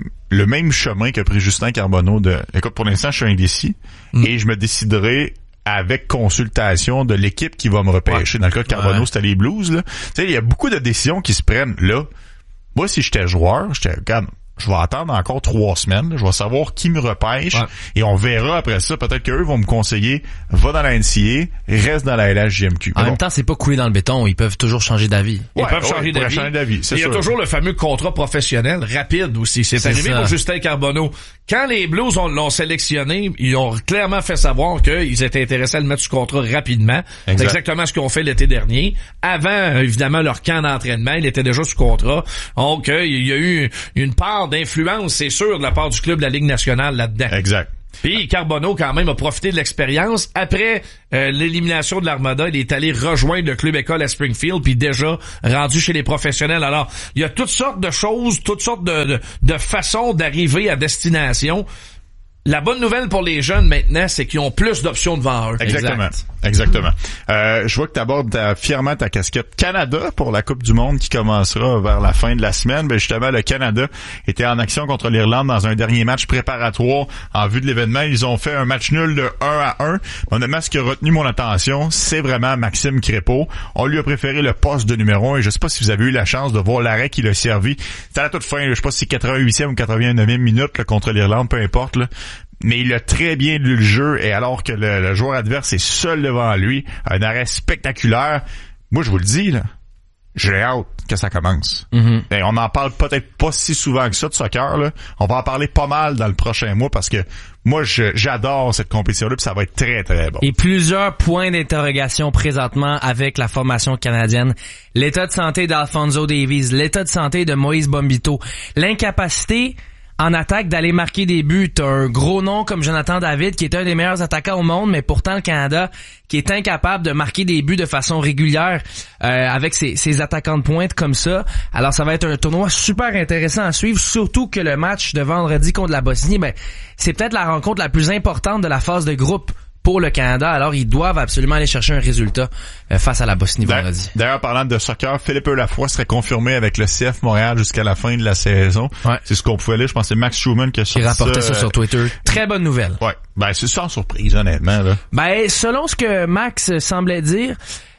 même chemin qu'a pris Justin Carbonneau. Écoute, pour l'instant, je suis indécis et je me déciderai avec consultation de l'équipe qui va me repêcher. Dans le cas de Carbonneau, c'était les Blues. Là. Tu sais, il y a beaucoup de décisions qui se prennent là. Moi, si j'étais joueur, regarde, je vais attendre encore 3 semaines. Je vais savoir qui me repêche et on verra après ça. Peut-être qu'eux vont me conseiller, va dans la NCAA, reste dans la LHJMQ. En même temps, c'est pas coulé dans le béton. Ils peuvent toujours changer d'avis. Ils peuvent changer d'avis. Il y a toujours le fameux contrat professionnel rapide aussi. C'est arrivé pour Justin Carbonneau. Quand les Blues l'ont sélectionné, ils ont clairement fait savoir qu'ils étaient intéressés à le mettre sous contrat rapidement. C'est exactement ce qu'ils ont fait l'été dernier. Avant, évidemment, leur camp d'entraînement, il était déjà sous contrat. Donc, il y a eu une part d'influence, c'est sûr, de la part du club de la Ligue nationale là-dedans. Exact. Puis Carbonneau, quand même, a profité de l'expérience. Après l'élimination de l'Armada, il est allé rejoindre le club école à Springfield, puis déjà rendu chez les professionnels. Alors, il y a toutes sortes de choses, toutes sortes de façons d'arriver à destination. La bonne nouvelle pour les jeunes maintenant, c'est qu'ils ont plus d'options devant eux. Exactement. Je vois que tu abordes fièrement ta casquette Canada pour la Coupe du monde qui commencera vers la fin de la semaine. Ben justement, le Canada était en action contre l'Irlande dans un dernier match préparatoire en vue de l'événement. Ils ont fait un match nul de 1-1. Honnêtement, ce qui a retenu mon attention, c'est vraiment Maxime Crépeau. On lui a préféré le poste de numéro 1 et je sais pas si vous avez eu la chance de voir l'arrêt qu'il a servi. C'était à la toute fin, je sais pas si c'est 88e ou 89e minute là, contre l'Irlande, peu importe là. Mais il a très bien lu le jeu et alors que le joueur adverse est seul devant lui, un arrêt spectaculaire. Moi, je vous le dis, là, j'ai hâte que ça commence. Et on en parle peut-être pas si souvent que ça de soccer, là. On va en parler pas mal dans le prochain mois parce que moi, j'adore cette compétition-là puis ça va être très, très bon. Et plusieurs points d'interrogation présentement avec la formation canadienne. L'état de santé d'Alphonso Davies, l'état de santé de Moïse Bombito, l'incapacité en attaque d'aller marquer des buts. T'as un gros nom comme Jonathan David qui est un des meilleurs attaquants au monde, mais pourtant le Canada qui est incapable de marquer des buts de façon régulière avec ses attaquants de pointe comme ça. Alors ça va être un tournoi super intéressant à suivre, surtout que le match de vendredi contre la Bosnie, c'est peut-être la rencontre la plus importante de la phase de groupe pour le Canada, alors ils doivent absolument aller chercher un résultat face à la Bosnie vendredi. D'ailleurs, parlant de soccer, Philippe Eulafoy serait confirmé avec le CF Montréal jusqu'à la fin de la saison. Ouais. C'est ce qu'on pouvait lire. Je pense que c'est Max Schumann qui a sorti ça. Qui rapportait ça sur Twitter. Très bonne nouvelle. Ouais. C'est sans surprise, honnêtement, là. Selon ce que Max semblait dire,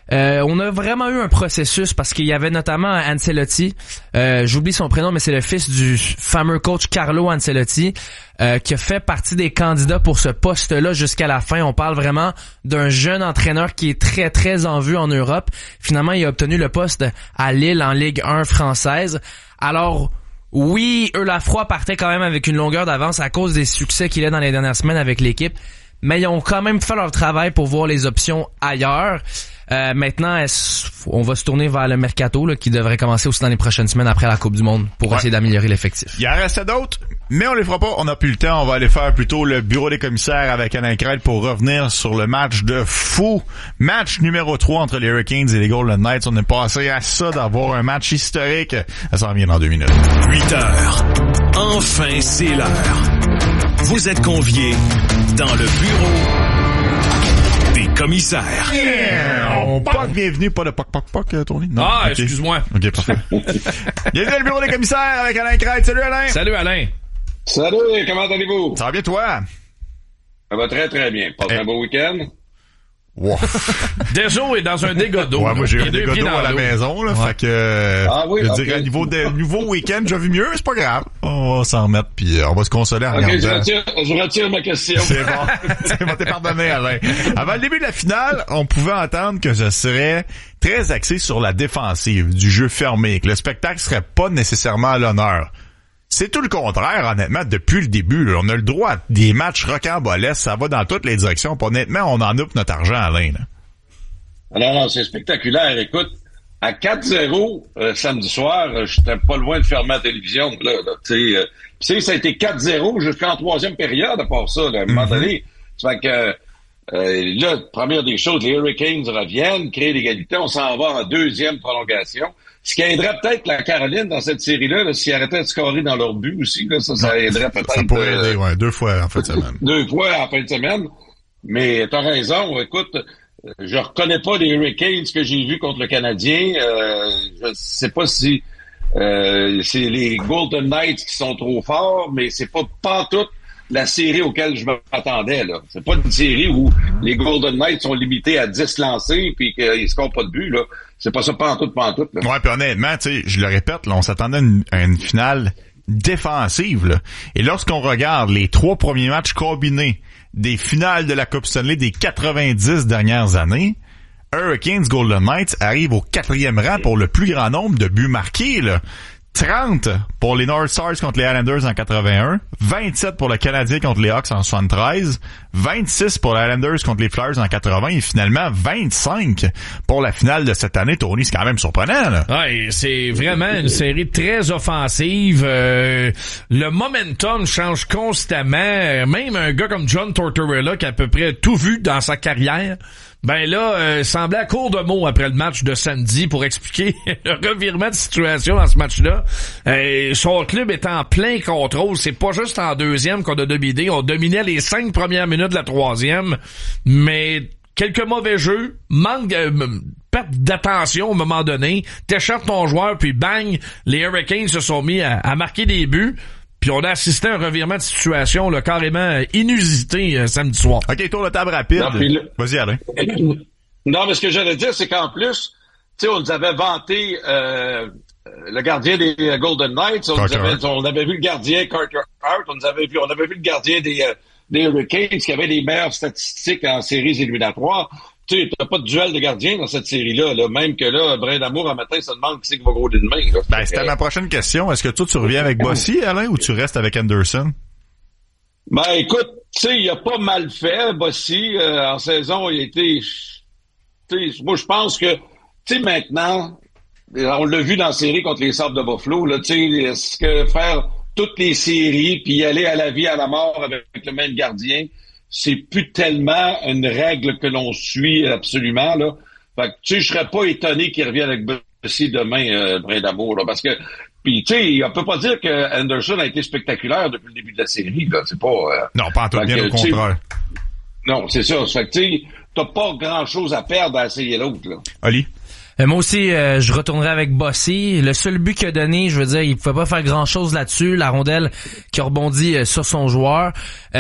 on a vraiment eu un processus parce qu'il y avait notamment Ancelotti, j'oublie son prénom mais c'est le fils du fameux coach Carlo Ancelotti qui a fait partie des candidats pour ce poste-là jusqu'à la fin. On parle vraiment d'un jeune entraîneur qui est très très en vue en Europe. Finalement, il a obtenu le poste à Lille en Ligue 1 française. Alors oui, Eulafoy partait quand même avec une longueur d'avance à cause des succès qu'il a dans les dernières semaines avec l'équipe, mais ils ont quand même fait leur travail pour voir les options ailleurs. Maintenant, on va se tourner vers le mercato là, qui devrait commencer aussi dans les prochaines semaines après la Coupe du monde pour essayer d'améliorer l'effectif. Il en restait d'autres, mais on les fera pas. On n'a plus le temps. On va aller faire plutôt le bureau des commissaires avec Alain Crête pour revenir sur le match de fou. Match numéro 3 entre les Hurricanes et les Golden Knights. On est passé à ça d'avoir un match historique. Ça s'en vient dans 2 minutes. 8 heures. Enfin, c'est l'heure. Vous êtes conviés dans le bureau des commissaires. Bienvenue, pas de poc, Tony? Non. Ah, okay. Excuse-moi. Ok, parfait. Bienvenue dans le bureau des commissaires avec Alain Crête. Salut Alain. Salut Alain. Salut, comment allez-vous? Ça va bien toi? Ça va très très bien. Passez un beau week-end? Wow. Deso est dans un dégât d'eau. Ouais, moi j'ai un dégât d'eau à la maison, là. Fait que, je dirais, nouveau week-end, j'ai vu mieux, c'est pas grave. On va s'en remettre puis on va se consoler en regardant. Je retire ma question. C'est bon. T'es pardonné, Alain. Avant le début de la finale, on pouvait entendre que ce serait très axé sur la défensive, du jeu fermé, que le spectacle serait pas nécessairement à l'honneur. C'est tout le contraire, honnêtement, depuis le début. Là, on a le droit à des matchs rocambolesques, ça va dans toutes les directions. Puis honnêtement, on en a pour notre argent, Alain. Là. Non, c'est spectaculaire. Écoute, à 4-0 samedi soir, j'étais pas loin de fermer la télévision. Là, tu sais, ça a été 4-0 jusqu'en 3e période, à part ça, là, à un moment donné. Ça fait que là, première des choses, les Hurricanes reviennent, créent l'égalité, on s'en va en 2e prolongation. Ce qui aiderait peut-être la Caroline dans cette série-là, là, s'ils arrêtaient de scorer dans leur but aussi, là, ça aiderait peut-être. Ça pourrait aider, 2 fois en fin de semaine. 2 fois en fin de semaine. Mais t'as raison, écoute, je reconnais pas les Hurricanes que j'ai vus contre le Canadien. Je sais pas si c'est les Golden Knights qui sont trop forts, mais c'est pas pantoute la série auquel je m'attendais, là. C'est pas une série où les Golden Knights sont limités à 10 lancés puis qu'ils scorent pas de but, là. C'est pas ça pantoute, là. Ouais, puis honnêtement, tu sais, je le répète, là, on s'attendait à une finale défensive, là. Et lorsqu'on regarde les 3 premiers matchs combinés des finales de la Coupe Stanley des 90 dernières années, Hurricanes Golden Knights arrive au 4e rang pour le plus grand nombre de buts marqués, là. 30 pour les North Stars contre les Islanders en 81, 27 pour le Canadien contre les Hawks en 73, 26 pour les Islanders contre les Flyers en 80 et finalement 25 pour la finale de cette année. Tony, c'est quand même surprenant, là. Ouais, c'est vraiment une série très offensive. Le momentum change constamment. Même un gars comme John Tortorella qui a à peu près tout vu dans sa carrière, ben là, semblait à court de mots après le match de samedi pour expliquer le revirement de situation dans ce match-là. Son club est en plein contrôle. C'est pas juste en deuxième qu'on a dominé. On dominait les 5 premières minutes de la troisième. Mais quelques mauvais jeux, manque de perte d'attention au moment donné. T'échappes ton joueur, puis bang, les Hurricanes se sont mis à marquer des buts. Puis on a assisté à un revirement de situation là, carrément inusité samedi soir. OK, tour de table rapide. Non, vas-y, Alain. Non, mais ce que j'allais dire, c'est qu'en plus, tu sais, on nous avait vanté le gardien des Golden Knights, on avait vu le gardien Carter Hart, on avait vu le gardien des Hurricanes qui avait les meilleures statistiques en séries éliminatoires. Tu sais, t'as pas de duel de gardien dans cette série-là, là. Même que là, Brin d'Amour, un matin, se demande qui c'est qui va gauler demain, là. Ben, c'était ma prochaine question. Est-ce que toi, tu reviens avec Bossy, Alain, ou tu restes avec Anderson? Ben, écoute, tu sais, il a pas mal fait, Bossy. En saison, il a été... Tu sais, moi, je pense que, tu sais, maintenant, on l'a vu dans la série contre les Sabres de Buffalo, là, tu sais, est-ce que faire toutes les séries puis aller à la vie, à la mort avec le même gardien, c'est plus tellement une règle que l'on suit absolument, là. Fait que, tu sais, je serais pas étonné qu'il revienne avec Bossy demain, Brin d'Amour, là, parce que, puis, tu sais, on peut pas dire que Anderson a été spectaculaire depuis le début de la série, là. C'est pas... non, pas en tout bien au contraire. Non, c'est ça. Fait que, tu sais, t'as pas grand-chose à perdre à essayer l'autre, là. Oli? Moi aussi, je retournerai avec Bossy. Le seul but qu'il a donné, je veux dire, il pouvait pas faire grand-chose là-dessus. La rondelle qui a rebondi sur son joueur.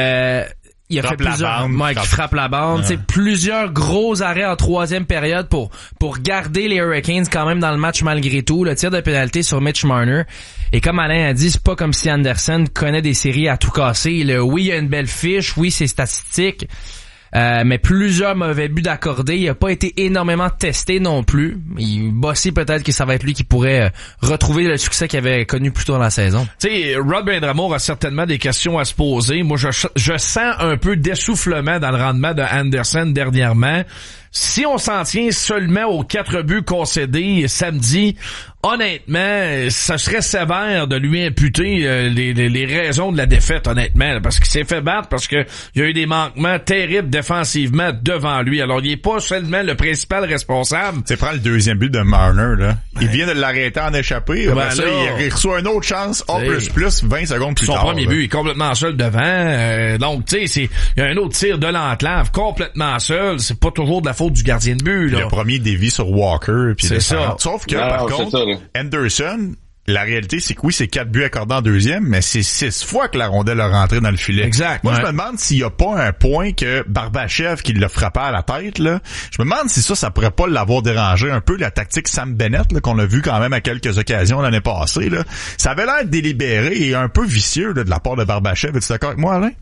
Il a fait plusieurs qui frappe la bande, ouais. Plusieurs gros arrêts en troisième période pour garder les Hurricanes quand même dans le match malgré tout. Le tir de pénalité sur Mitch Marner. Et comme Alain a dit, c'est pas comme si Anderson connaît des séries à tout casser. Oui, il y a une belle fiche, oui, c'est statistique. Mais plusieurs mauvais buts d'accordé. Il a pas été énormément testé non plus. Bossy, peut-être que ça va être lui qui pourrait retrouver le succès qu'il avait connu plus tôt dans la saison. Tu sais, Rod Brind'Amour a certainement des questions à se poser. Moi, je sens un peu d'essoufflement dans le rendement de Anderson dernièrement. Si on s'en tient seulement aux 4 buts concédés samedi, honnêtement, ça serait sévère de lui imputer les raisons de la défaite, honnêtement, parce qu'il s'est fait battre, parce que il y a eu des manquements terribles défensivement devant lui. Alors, il est pas seulement le principal responsable. Tu prends le deuxième but de Marner, là. Il vient de l'arrêter en échappé. Ben ça, il reçoit une autre chance, plus 20 secondes plus tard. Son premier but, il est complètement seul devant. Donc, tu sais, il y a un autre tir de l'enclave, complètement seul. C'est pas toujours de la faute du gardien de but, là. Le premier dévie sur Walker. Puis c'est ça. Sauf que, par contre, Anderson, la réalité, c'est que oui, c'est 4 buts accordés en deuxième, mais c'est 6 fois que la rondelle a rentré dans le filet. Exact. Moi, je me demande s'il y a pas un point que Barbachev qui l'a frappé à la tête, là. Je me demande si ça pourrait pas l'avoir dérangé un peu, la tactique Sam Bennett, là, qu'on a vu quand même à quelques occasions l'année passée, là. Ça avait l'air délibéré et un peu vicieux, là, de la part de Barbachev. Es-tu d'accord avec moi, Alain?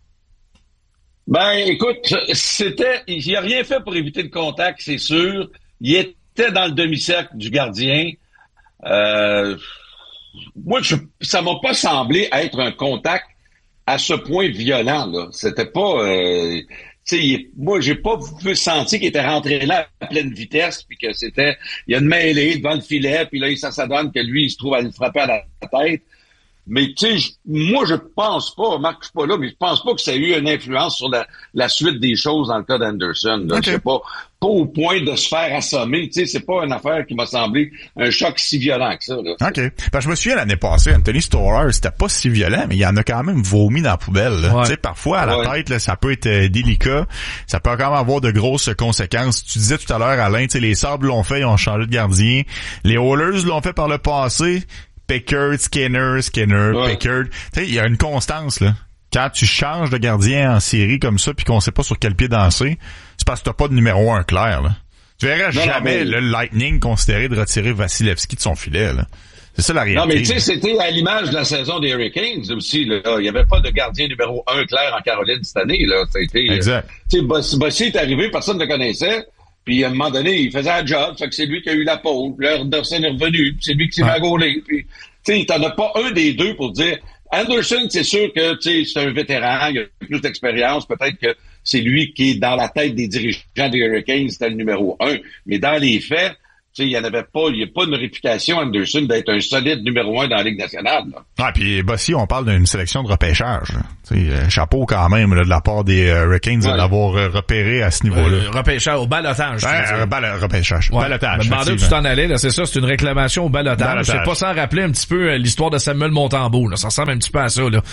Ben, écoute, il a rien fait pour éviter le contact, c'est sûr. Il était dans le demi-cercle du gardien. Moi, ça m'a pas semblé être un contact à ce point violent, là. C'était pas, moi, j'ai pas senti qu'il était rentré là à pleine vitesse, puis que il y a une mêlée devant le filet, puis là, ça donne que lui, il se trouve à le frapper à la tête. Mais tu sais, moi je pense pas, Marc, je suis pas là, mais je pense pas que ça ait eu une influence sur la suite des choses dans le cas d'Anderson. Okay. C'est pas au point de se faire assommer. Tu sais, c'est pas une affaire qui m'a semblé un choc si violent que ça, là. OK. Ben, je me souviens l'année passée, Anthony Storer, c'était pas si violent, mais il y en a quand même vomi dans la poubelle. Ouais. Tu sais, parfois à la tête, là, ça peut être délicat. Ça peut quand même avoir de grosses conséquences. Tu disais tout à l'heure, Alain, tu sais, les Sabres l'ont fait, ils ont changé de gardien. Les Oilers l'ont fait par le passé. Pickard, Skinner, Pickard. Tu sais, il y a une constance, là. Quand tu changes de gardien en série comme ça puis qu'on sait pas sur quel pied danser, c'est parce que t'as pas de numéro 1 clair, là. Tu verras jamais le Lightning considérer de retirer Vasilevski de son filet, là. C'est ça la réalité. Non, mais tu sais, c'était à l'image de la saison des Hurricanes aussi, là. Il n'y avait pas de gardien numéro 1 clair en Caroline cette année, là. Exact. Tu sais, Bossy est arrivé, personne ne le connaissait. Puis à un moment donné, il faisait un job, fait que c'est lui qui a eu la pole. Puis là, Anderson est revenu, puis c'est lui qui s'est magolé. Puis, tu sais, t'en as pas un des deux pour dire. Anderson, c'est sûr que tu sais, c'est un vétéran, il a plus d'expérience. Peut-être que c'est lui qui est dans la tête des dirigeants des Hurricanes, c'était le numéro 1. Mais dans les faits, tu sais, il n'y a pas une réputation, Anderson, d'être un solide numéro 1 dans la Ligue nationale. Là. Ah, puis Bossy, on parle d'une sélection de repêchage. Chapeau quand même là, de la part des Hurricanes d'avoir repéré à ce niveau-là. Repêchage au balotage. Repêchage. Ouais. Balotage. Je me demandais où tu t'en allais, là. C'est ça, c'est une réclamation au balotage. C'est pas sans rappeler un petit peu l'histoire de Samuel Montembeault, là. Ça ressemble un petit peu à ça, là.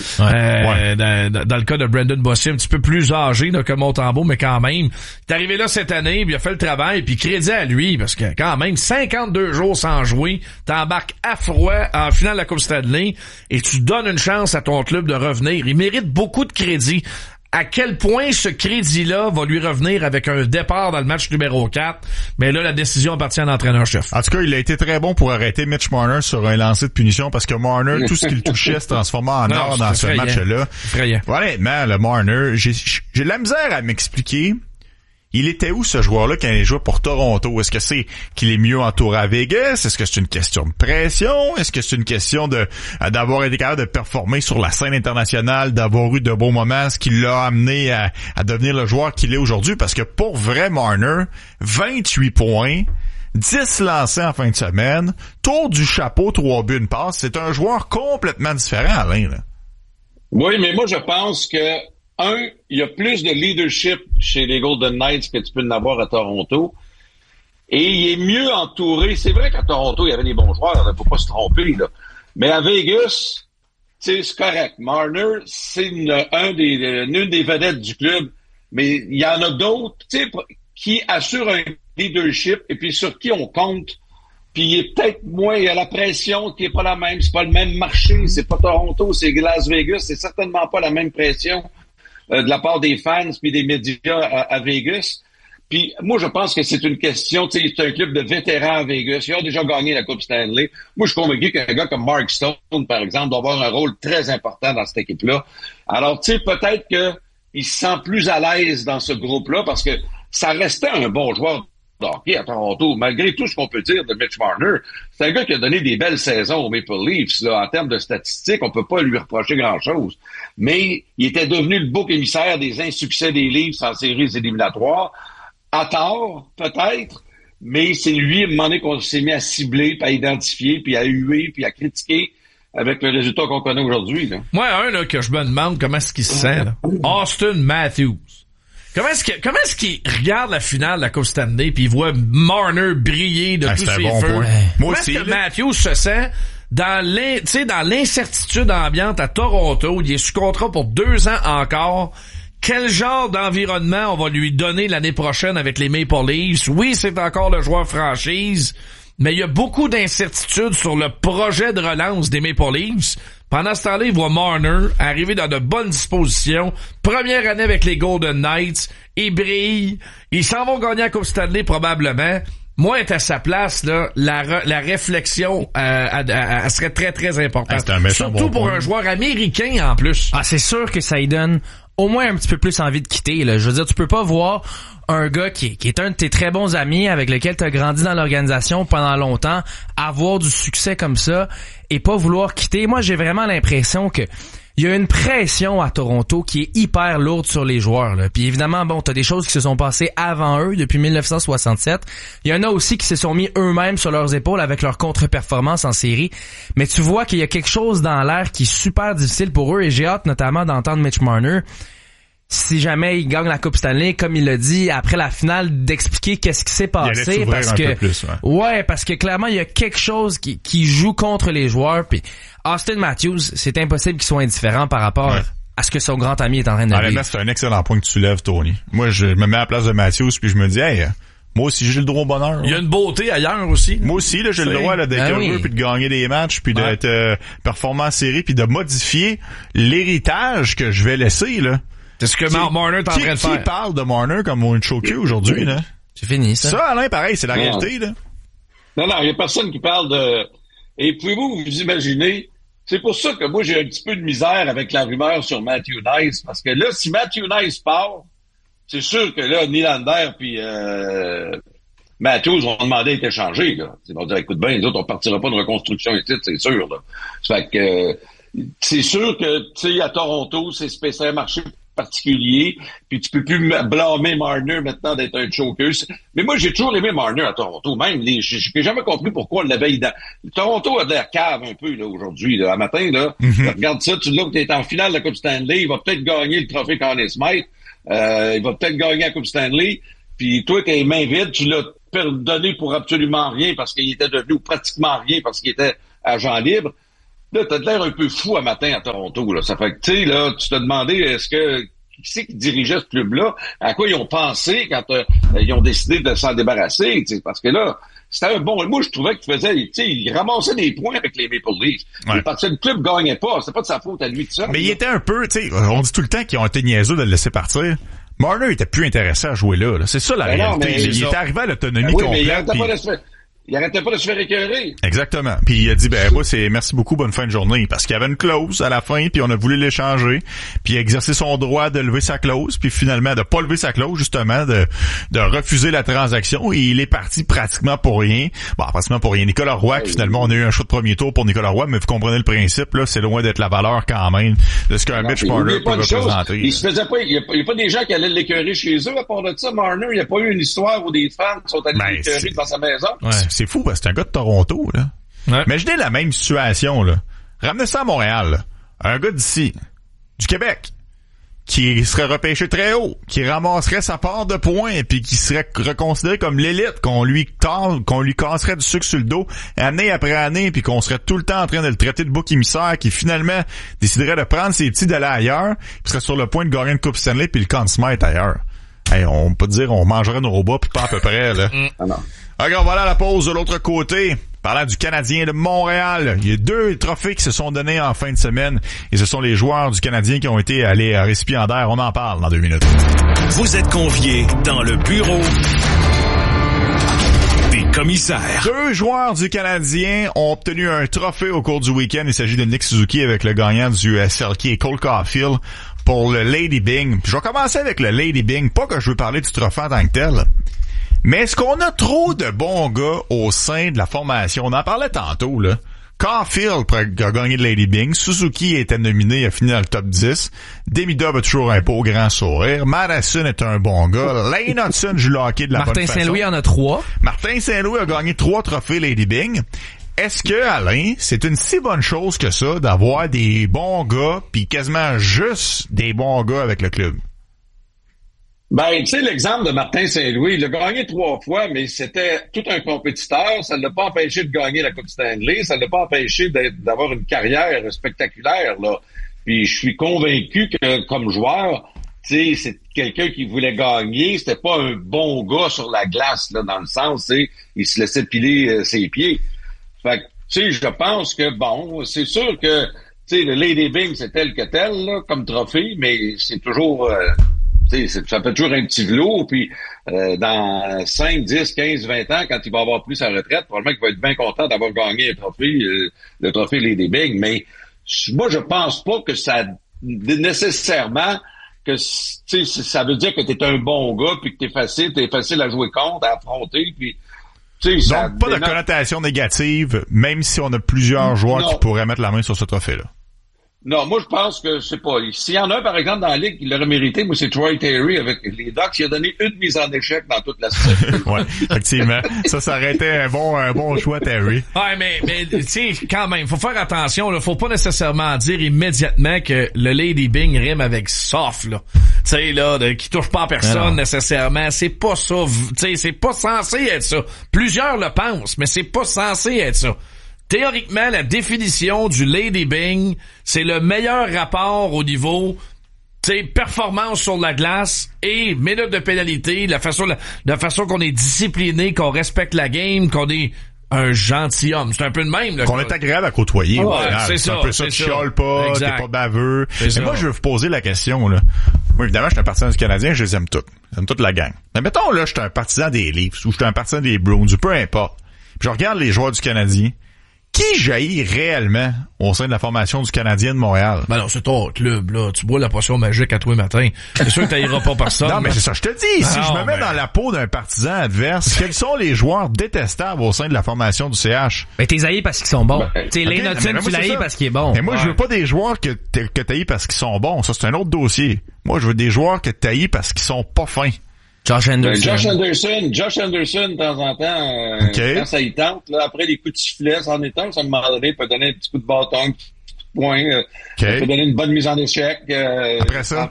Dans le cas de Brendan Bossy, un petit peu plus âgé là, que Montembeault, mais quand même. Il est arrivé là cette année, puis il a fait le travail, puis crédit à lui, parce que quand même, 52 jours sans jouer, t'embarques à froid en finale de la Coupe Stanley et tu donnes une chance à ton club de revenir. Il mérite beaucoup de crédit. À quel point ce crédit-là va lui revenir avec un départ dans le match numéro 4, mais là, la décision appartient à l'entraîneur-chef. En tout cas, il a été très bon pour arrêter Mitch Marner sur un lancer de punition parce que Marner, tout ce qu'il touchait se transformait en or dans ce match-là. Honnêtement, le Marner, j'ai de la misère à m'expliquer. Il était où ce joueur-là quand il jouait pour Toronto? Est-ce que c'est qu'il est mieux entouré à Vegas? Est-ce que c'est une question de pression? Est-ce que c'est une question d'avoir été capable de performer sur la scène internationale, d'avoir eu de beaux moments, ce qui l'a amené à devenir le joueur qu'il est aujourd'hui? Parce que pour vrai, Marner, 28 points, 10 lancés en fin de semaine, tour du chapeau, 3 buts, une passe. C'est un joueur complètement différent, Alain, là. Oui, mais moi, je pense que il y a plus de leadership chez les Golden Knights que tu peux en avoir à Toronto. Et il est mieux entouré. C'est vrai qu'à Toronto, il y avait des bons joueurs, il ne faut pas se tromper, là. Mais à Vegas, c'est correct. Marner, c'est une des vedettes du club. Mais il y en a d'autres, qui assurent un leadership et puis sur qui on compte. Puis il est peut-être moins, il y a la pression qui est pas la même. C'est pas le même marché. C'est pas Toronto, c'est Las Vegas. C'est certainement pas la même pression de la part des fans puis des médias à Vegas. Puis moi, je pense que c'est une question, tu sais, c'est un club de vétérans à Vegas. Ils ont déjà gagné la Coupe Stanley. Moi, je suis convaincu qu'un gars comme Mark Stone, par exemple, doit avoir un rôle très important dans cette équipe-là. Alors, tu sais, peut-être qu'il se sent plus à l'aise dans ce groupe-là parce que ça restait un bon joueur de hockey à Toronto, malgré tout ce qu'on peut dire de Mitch Marner. C'est un gars qui a donné des belles saisons aux Maple Leafs. Là, en termes de statistiques, on peut pas lui reprocher grand-chose. Mais il était devenu le bouc émissaire des insuccès des Leafs en séries éliminatoires. À tort, peut-être, mais c'est lui, à un moment donné, qu'on s'est mis à cibler, puis à identifier, puis à huer, puis à critiquer avec le résultat qu'on connaît aujourd'hui. Là. Moi, là, que je me demande comment est-ce qu'il se sent, là. Austin Matthews. Comment est-ce qu'il regarde la finale de la Coupe Stanley puis il voit Marner briller de tous ses feux? Moi aussi, est-ce que Matthews se sent dans l'incertitude ambiante à Toronto? Il est sous contrat pour 2 ans encore. Quel genre d'environnement on va lui donner l'année prochaine avec les Maple Leafs? Oui, c'est encore le joueur franchise, mais il y a beaucoup d'incertitudes sur le projet de relance des Maple Leafs. Pendant ce temps-là, il voit Marner arriver dans de bonnes dispositions. Première année avec les Golden Knights. Il brille. Ils s'en vont gagner la Coupe Stanley probablement. Moi, être à sa place, là, la réflexion elle serait très, très importante. Surtout pour un joueur américain en plus. Ah, c'est sûr que ça lui donne au moins un petit peu plus envie de quitter. Là. Je veux dire, tu peux pas voir un gars qui est un de tes très bons amis avec lequel tu as grandi dans l'organisation pendant longtemps, avoir du succès comme ça et pas vouloir quitter. Moi, j'ai vraiment l'impression que il y a une pression à Toronto qui est hyper lourde sur les joueurs. Là. Puis évidemment, bon, t'as des choses qui se sont passées avant eux depuis 1967. Il y en a aussi qui se sont mis eux-mêmes sur leurs épaules avec leur contre-performance en série. Mais tu vois qu'il y a quelque chose dans l'air qui est super difficile pour eux et j'ai hâte notamment d'entendre Mitch Marner, si jamais il gagne la Coupe Stanley, comme il l'a dit, après la finale, d'expliquer qu'est-ce qui s'est passé. Parce que, parce que clairement, il y a quelque chose qui joue contre les joueurs. Puis Austin Matthews, c'est impossible qu'il soit indifférent par rapport à ce que son grand ami est en train de vivre. C'est un excellent point que tu lèves, Tony. Moi, je me mets à la place de Matthews puis je me dis, hey, moi aussi, j'ai le droit au bonheur. Il y a une beauté ailleurs aussi. Moi aussi, là, j'ai le droit là, d'être heureux puis de gagner des matchs puis d'être performant en série puis de modifier l'héritage que je vais laisser, là. C'est ce que Marner est en train de faire. Qui parle de Marner comme un choqué aujourd'hui, là? C'est fini, ça. Ça, Alain, pareil, c'est la réalité, là. Non, il y a personne qui parle Et pouvez-vous vous imaginer, c'est pour ça que moi, j'ai un petit peu de misère avec la rumeur sur Matthew Nice, parce que là, si Matthew Nice part, c'est sûr que là, Nylander puis Matthews vont demander à être échangés, là. Ils vont dire, écoute bien, les autres, on partira pas de reconstruction ici, c'est sûr, là. Ça fait que, c'est sûr que, tu sais, à Toronto, c'est un marché particulier, puis tu peux plus blâmer Marner maintenant d'être un choker. Mais moi, j'ai toujours aimé Marner à Toronto. Même, j'ai jamais compris pourquoi on l'avait Toronto a de l'air cave un peu, là, aujourd'hui, là. À matin, là, regarde ça, tu l'as, t'es en finale de la Coupe Stanley, il va peut-être gagner le trophée Conn Smythe, il va peut-être gagner la Coupe Stanley, puis toi, t'es mains vides, tu l'as donné pour absolument rien parce qu'il était devenu pratiquement rien parce qu'il était agent libre. Là, t'as de l'air un peu fou à matin à Toronto, là. Ça fait que, tu sais, là, tu te demandais, qui c'est qui dirigeait ce club-là? À quoi ils ont pensé quand ils ont décidé de s'en débarrasser, tu sais? Parce que là, c'était un bon... Moi, je trouvais qu'il faisait... Tu sais, il ramassait des points avec les Maple Leafs. Ouais. Parce que le club gagnait pas. C'est pas de sa faute à lui, tout ça. Mais il était un peu, tu sais, on dit tout le temps qu'ils ont été niaiseux de le laisser partir. Marner était plus intéressé à jouer là. C'est ça la réalité. Non, il était arrivé à l'autonomie complète. Il arrêtait pas de se faire écœurer. Exactement. Puis il a dit, moi, c'est merci beaucoup, bonne fin de journée. Parce qu'il y avait une clause à la fin, puis on a voulu l'échanger. Puis il a exercé son droit de lever sa clause, puis finalement de pas lever sa clause, justement, de refuser la transaction. Et il est parti pratiquement pour rien. Bon, pratiquement pour rien. Nicolas Roy, finalement, on a eu un choix de premier tour pour Nicolas Roy, mais vous comprenez le principe, là, c'est loin d'être la valeur quand même de ce qu'un Mitch Marner peut représenter. Il se faisait pas, il y a pas des gens qui allaient l'écœurer chez eux à part de ça, Marner. Il n'y a pas eu une histoire où des fans sont allés l'écœurer dans sa maison. Ouais. C'est fou, parce que c'est un gars de Toronto, là. Ouais. Imaginez la même situation, là. Ramenez ça à Montréal, là. Un gars d'ici, du Québec, qui serait repêché très haut, qui ramasserait sa part de points, puis qui serait reconsidéré comme l'élite, qu'on lui casserait du sucre sur le dos, année après année, puis qu'on serait tout le temps en train de le traiter de bouc émissaire, qui finalement déciderait de prendre ses petits d'aller ailleurs, puis serait sur le point de gagner une Coupe Stanley, puis le Conn Smythe ailleurs. Hey, on peut dire, on mangerait nos repas, puis pas à peu près, là. Ah non. OK, on va aller à la pause de l'autre côté. Parlant du Canadien de Montréal, il y a 2 trophées qui se sont donnés en fin de semaine et ce sont les joueurs du Canadien qui ont été allés à récipiendaire. On en parle dans 2 minutes. Vous êtes conviés dans le bureau des commissaires. 2 joueurs du Canadien ont obtenu un trophée au cours du week-end. Il s'agit de Nick Suzuki avec le gagnant du Selke et Cole Caulfield pour le Lady Byng. Puis je vais commencer avec le Lady Byng. Pas que je veux parler du trophée en tant que tel. Mais est-ce qu'on a trop de bons gars au sein de la formation? On en parlait tantôt, là. Caulfield a gagné de Lady Byng. Suzuki était nominé, il a fini dans le top 10. Demidov a toujours un beau grand sourire. Madison est un bon gars. Lane Hudson joue le hockey de la bonne façon. Martin Saint-Louis en a 3. Martin Saint-Louis a gagné 3 trophées Lady Byng. Est-ce que, Alain, c'est une si bonne chose que ça d'avoir des bons gars puis quasiment juste des bons gars avec le club? Ben, tu sais, l'exemple de Martin Saint-Louis, il a gagné 3 fois, mais c'était tout un compétiteur. Ça ne l'a pas empêché de gagner la Coupe Stanley. Ça ne l'a pas empêché d'avoir une carrière spectaculaire, là. Puis je suis convaincu que, comme joueur, tu sais, c'est quelqu'un qui voulait gagner. C'était pas un bon gars sur la glace, là, dans le sens, tu sais, il se laissait piler ses pieds. Fait que, tu sais, je pense que, bon, c'est sûr que, tu sais, le Lady Byng, c'est tel que tel, là, comme trophée, mais c'est toujours... ça fait toujours un petit velours, puis dans 5, 10, 15, 20 ans, quand il va avoir pris sa retraite, probablement qu'il va être bien content d'avoir gagné un trophée, le trophée Lady Byng. Mais moi, je pense pas que ça nécessairement que ça veut dire que t'es un bon gars, puis que t'es facile à jouer contre, à affronter, puis ça donc pas de connotation négative, même si on a plusieurs joueurs qui pourraient mettre la main sur ce trophée-là. Non, moi, je pense que, c'est pas... S'il y en a un, par exemple, dans la Ligue qui l'aurait mérité, moi, c'est Troy Terry avec les Ducks. Il a donné une mise en échec dans toute la semaine. Ouais, effectivement. Ça aurait été un bon choix, Terry. Ouais, mais tu sais, quand même, faut faire attention, là. Faut pas nécessairement dire immédiatement que le Lady Byng rime avec soft, là. Tu sais, là, qui touche pas à personne nécessairement. C'est pas ça. Tu sais, c'est pas censé être ça. Plusieurs le pensent, mais c'est pas censé être ça. Théoriquement, la définition du Lady Byng, c'est le meilleur rapport au niveau, performance sur la glace et minutes de pénalité, la façon qu'on est discipliné, qu'on respecte la game, qu'on est un gentilhomme. C'est un peu de même, là. Qu'on est agréable à côtoyer. C'est un peu ça, tu chiales pas, exact. T'es pas baveux. Mais moi, je vais vous poser la question, là. Moi, évidemment, je suis un partisan du Canadien, je les aime toutes. J'aime toute la gang. Mais mettons, là, je suis un partisan des Leafs, ou je suis un partisan des Bruins, ou peu importe. Puis je regarde les joueurs du Canadien. Qui jaillit réellement au sein de la formation du Canadien de Montréal? Ben non, c'est ton club, là. Tu bois la potion magique à tous les matins. C'est sûr que t'ailleras pas personne. Non, mais c'est ça, je te dis. Si non, je me mets dans la peau d'un partisan adverse, quels sont les joueurs détestables au sein de la formation du CH? Ben, t'es haïs parce qu'ils sont bons. Ben, Tu sais, Lane Hudson, tu l'haïs parce qu'il est bon. Mais moi, je veux pas des joueurs que t'haïs parce qu'ils sont bons. Ça, c'est un autre dossier. Moi, je veux des joueurs que t'haïs parce qu'ils sont pas fins. Josh Anderson, de temps en temps, quand ça y tente, là, après les coups de sifflet, ça en est un, ça, à un moment donné, il peut donner un petit coup de bâton, un petit coup de poing, il peut donner une bonne mise en échec. Après ça,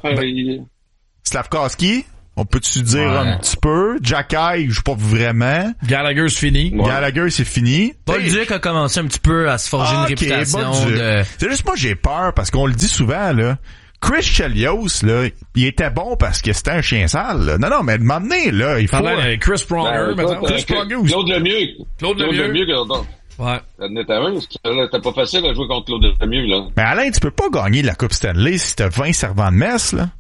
Slavkovski, on peut-tu dire un petit peu? Jacky, je joue pas vraiment. Gallagher, c'est fini. Ouais. Gallagher, c'est fini. Bolduc a commencé un petit peu à se forger une réputation de... C'est juste moi, j'ai peur, parce qu'on le dit souvent, là. Chris Chelios, là, il était bon parce que c'était un chien sale, là. Non, mais m'emmener, là, il faut... Chris Pronger, Chris Pronger aussi. Claude Lemieux. Ouais. T'as pas facile à jouer contre Claude Lemieux, là. Mais Alain, tu peux pas gagner la Coupe Stanley si t'as 20 servants de messe, là.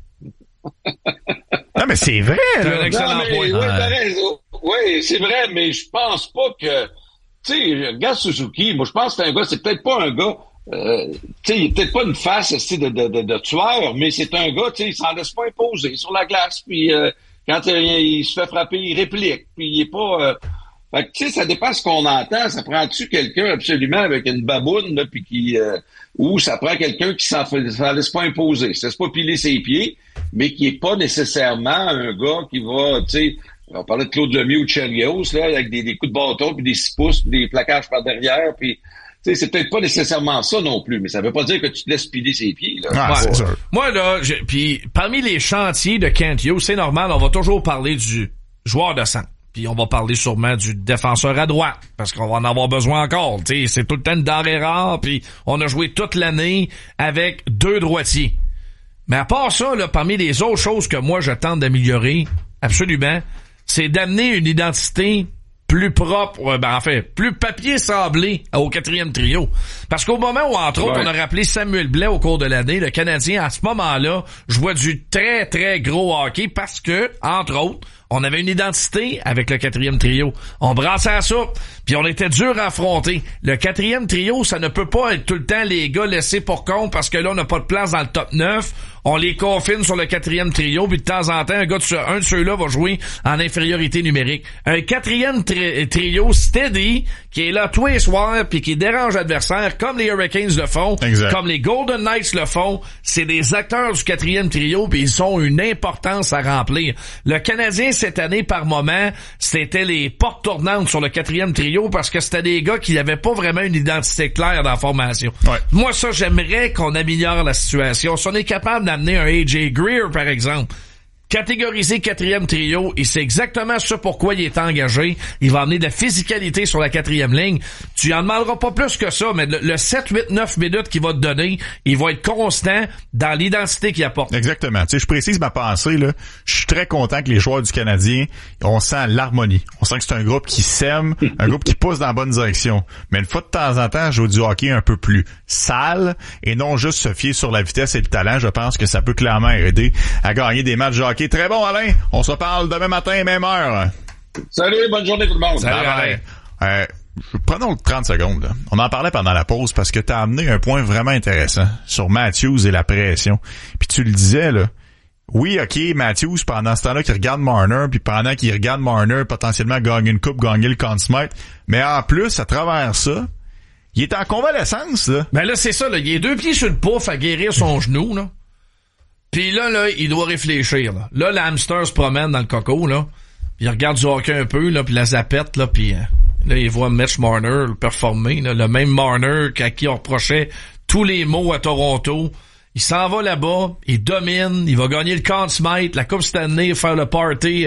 Non, mais c'est vrai, là. C'est un excellent point. Oui, t'as raison. Oui, c'est vrai, mais je pense pas que... Tu sais, regarde Suzuki, moi, je pense que c'est un gars, c'est peut-être pas un gars... tu sais, il est peut-être pas une face de tueur, mais c'est un gars, tu sais, il s'en laisse pas imposer sur la glace, puis quand il se fait frapper, il réplique, puis il est pas... fait que, tu sais, ça dépend ce qu'on entend. Ça prend-tu quelqu'un absolument avec une baboune, là, puis qui... ou ça prend quelqu'un qui s'en laisse pas imposer. Ça laisse pas piler ses pieds, mais qui est pas nécessairement un gars qui va, tu sais... On parlait de Claude Lemieux ou de Chelios, là, avec des coups de bâton, puis des 6 pouces, puis des plaquages par derrière, puis... Tu sais, c'est peut-être pas nécessairement ça non plus, mais ça veut pas dire que tu te laisses piler ses pieds, là. Ah, c'est sûr. Moi, là, puis parmi les chantiers de Kent Hughes, c'est normal, on va toujours parler du joueur de centre. Puis on va parler sûrement du défenseur à droite, parce qu'on va en avoir besoin encore. Tu sais, c'est tout le temps une denrée rare, puis on a joué toute l'année avec 2 droitiers. Mais à part ça, là, parmi les autres choses que moi, je tente d'améliorer, absolument, c'est d'amener une identité plus propre, plus papier sablé au 4e trio. Parce qu'au moment où, entre autres, on a rappelé Samuel Blais au cours de l'année, le Canadien, à ce moment-là, jouait du très, très gros hockey parce que, entre autres, on avait une identité avec le 4e trio. On brassait à ça, puis on était dur à affronter. Le 4e trio, ça ne peut pas être tout le temps les gars laissés pour compte parce que là, on n'a pas de place dans le top 9. On les confine sur le 4e trio, puis de temps en temps, un de ceux-là va jouer en infériorité numérique. Un 4e trio steady, qui est là tous les soirs, puis qui dérange l'adversaire, comme les Hurricanes le font, comme les Golden Knights le font. C'est des acteurs du 4e trio, puis ils ont une importance à remplir. Le Canadien, cette année, par moment, c'était les portes tournantes sur le 4e trio, parce que c'était des gars qui n'avaient pas vraiment une identité claire dans la formation. Ouais. Moi, ça, j'aimerais qu'on améliore la situation. Si on est capable d'amener un AJ Greer, par exemple, catégorisé 4e trio, il sait exactement ce pourquoi il est engagé. Il va amener de la physicalité sur la 4e ligne. Tu en demanderas pas plus que ça, mais le 7, 8, 9 minutes qu'il va te donner, il va être constant dans l'identité qu'il apporte. Exactement. Tu sais, je précise ma pensée, là. Je suis très content que les joueurs du Canadien, on sent l'harmonie. On sent que c'est un groupe qui s'aime, un groupe qui pousse dans la bonne direction. Mais une fois de temps en temps, jouer du hockey un peu plus sale et non juste se fier sur la vitesse et le talent. Je pense que ça peut clairement aider à gagner des matchs de hockey. Très bon, Alain. On se parle demain matin, même heure. Salut, bonne journée tout le monde. Salut, Alain. Prenons 30 secondes. Là. On en parlait pendant la pause parce que tu as amené un point vraiment intéressant sur Matthews et la pression. Puis tu le disais, là. Oui, OK, Matthews, pendant ce temps-là, qu'il regarde Marner, puis pendant qu'il regarde Marner, potentiellement gagner une coupe, gagner le Conn Smythe. Mais en plus, à travers ça, il est en convalescence, là. Ben là, c'est ça, là. Il est 2 pieds sur le pouf à guérir son genou, là. Puis là, il doit réfléchir, là. Là, l'hamster se promène dans le coco, là. Puis il regarde du hockey un peu, là, puis la zapette, là, puis là, il voit Mitch Marner performer, là. Le même Marner à qui on reprochait tous les maux à Toronto. Il s'en va là-bas, il domine, il va gagner le Conn Smythe, la Coupe Stanley, faire le party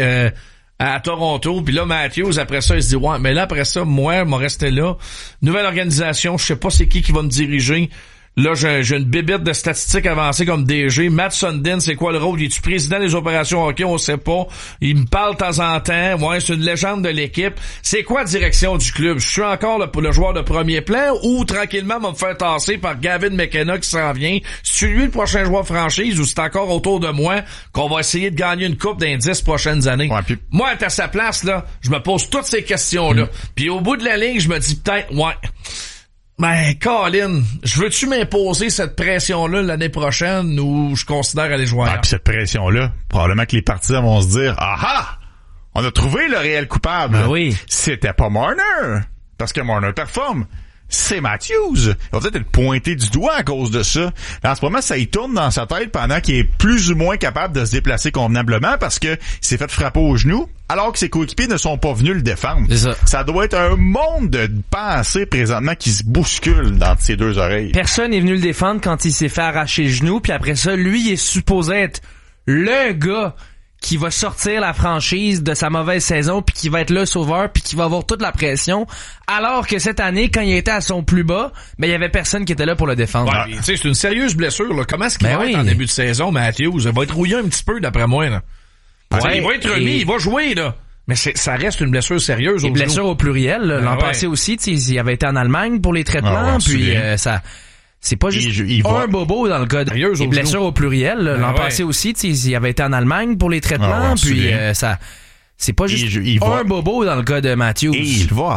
à Toronto. Puis là, Matthews, après ça, il se dit, ouais, mais là, après ça, moi, je vais rester là. Nouvelle organisation, je sais pas c'est qui va me diriger. Là, j'ai une bébête de statistiques avancées comme DG. Matt Sundin, c'est quoi le rôle? Il est-tu président des opérations hockey? On sait pas. Il me parle de temps en temps. Ouais, c'est une légende de l'équipe. C'est quoi la direction du club? Je suis encore le joueur de premier plan ou tranquillement va me faire tasser par Gavin McKenna qui s'en vient? C'est lui le prochain joueur franchise ou c'est encore autour de moi qu'on va essayer de gagner une coupe dans les 10 prochaines années? Ouais, puis... Moi, à sa place, là, je me pose toutes ces questions-là. Puis au bout de la ligne, je me dis peut-être, ouais... Ben, Colin, je veux-tu m'imposer cette pression-là l'année prochaine ou je considère aller jouer ailleurs? Puis cette pression-là, probablement que les partisans vont se dire, ah! On a trouvé le réel coupable. Ben oui. C'était pas Marner. Parce que Marner performe. C'est Matthews. Il va peut-être être pointé du doigt à cause de ça. Là, en ce moment, ça y tourne dans sa tête pendant qu'il est plus ou moins capable de se déplacer convenablement parce que il s'est fait frapper au genou alors que ses coéquipiers ne sont pas venus le défendre. C'est ça. Ça doit être un monde de pensées présentement qui se bouscule dans ses deux oreilles. Personne n'est venu le défendre quand il s'est fait arracher le genou, puis après ça, lui, il est supposé être le gars qui va sortir la franchise de sa mauvaise saison, puis qui va être le sauveur, puis qui va avoir toute la pression, alors que cette année, quand il était à son plus bas, ben il y avait personne qui était là pour le défendre. Ouais, tu sais, c'est une sérieuse blessure, là. Comment est-ce qu'il va être en début de saison, Matthews? Il va être rouillé un petit peu, d'après moi, là. Ouais, il va être remis, il va jouer, là. Mais ça reste une blessure sérieuse. Une blessure au pluriel, là. L'an passé aussi, tu sais, il avait été en Allemagne pour les traitements, puis ça... C'est pas juste un bobo dans le cas de blessures au pluriel. L'an passé aussi, il avait été en Allemagne pour les traitements, puis ça... C'est pas juste un bobo dans le cas de Matthews. Et il va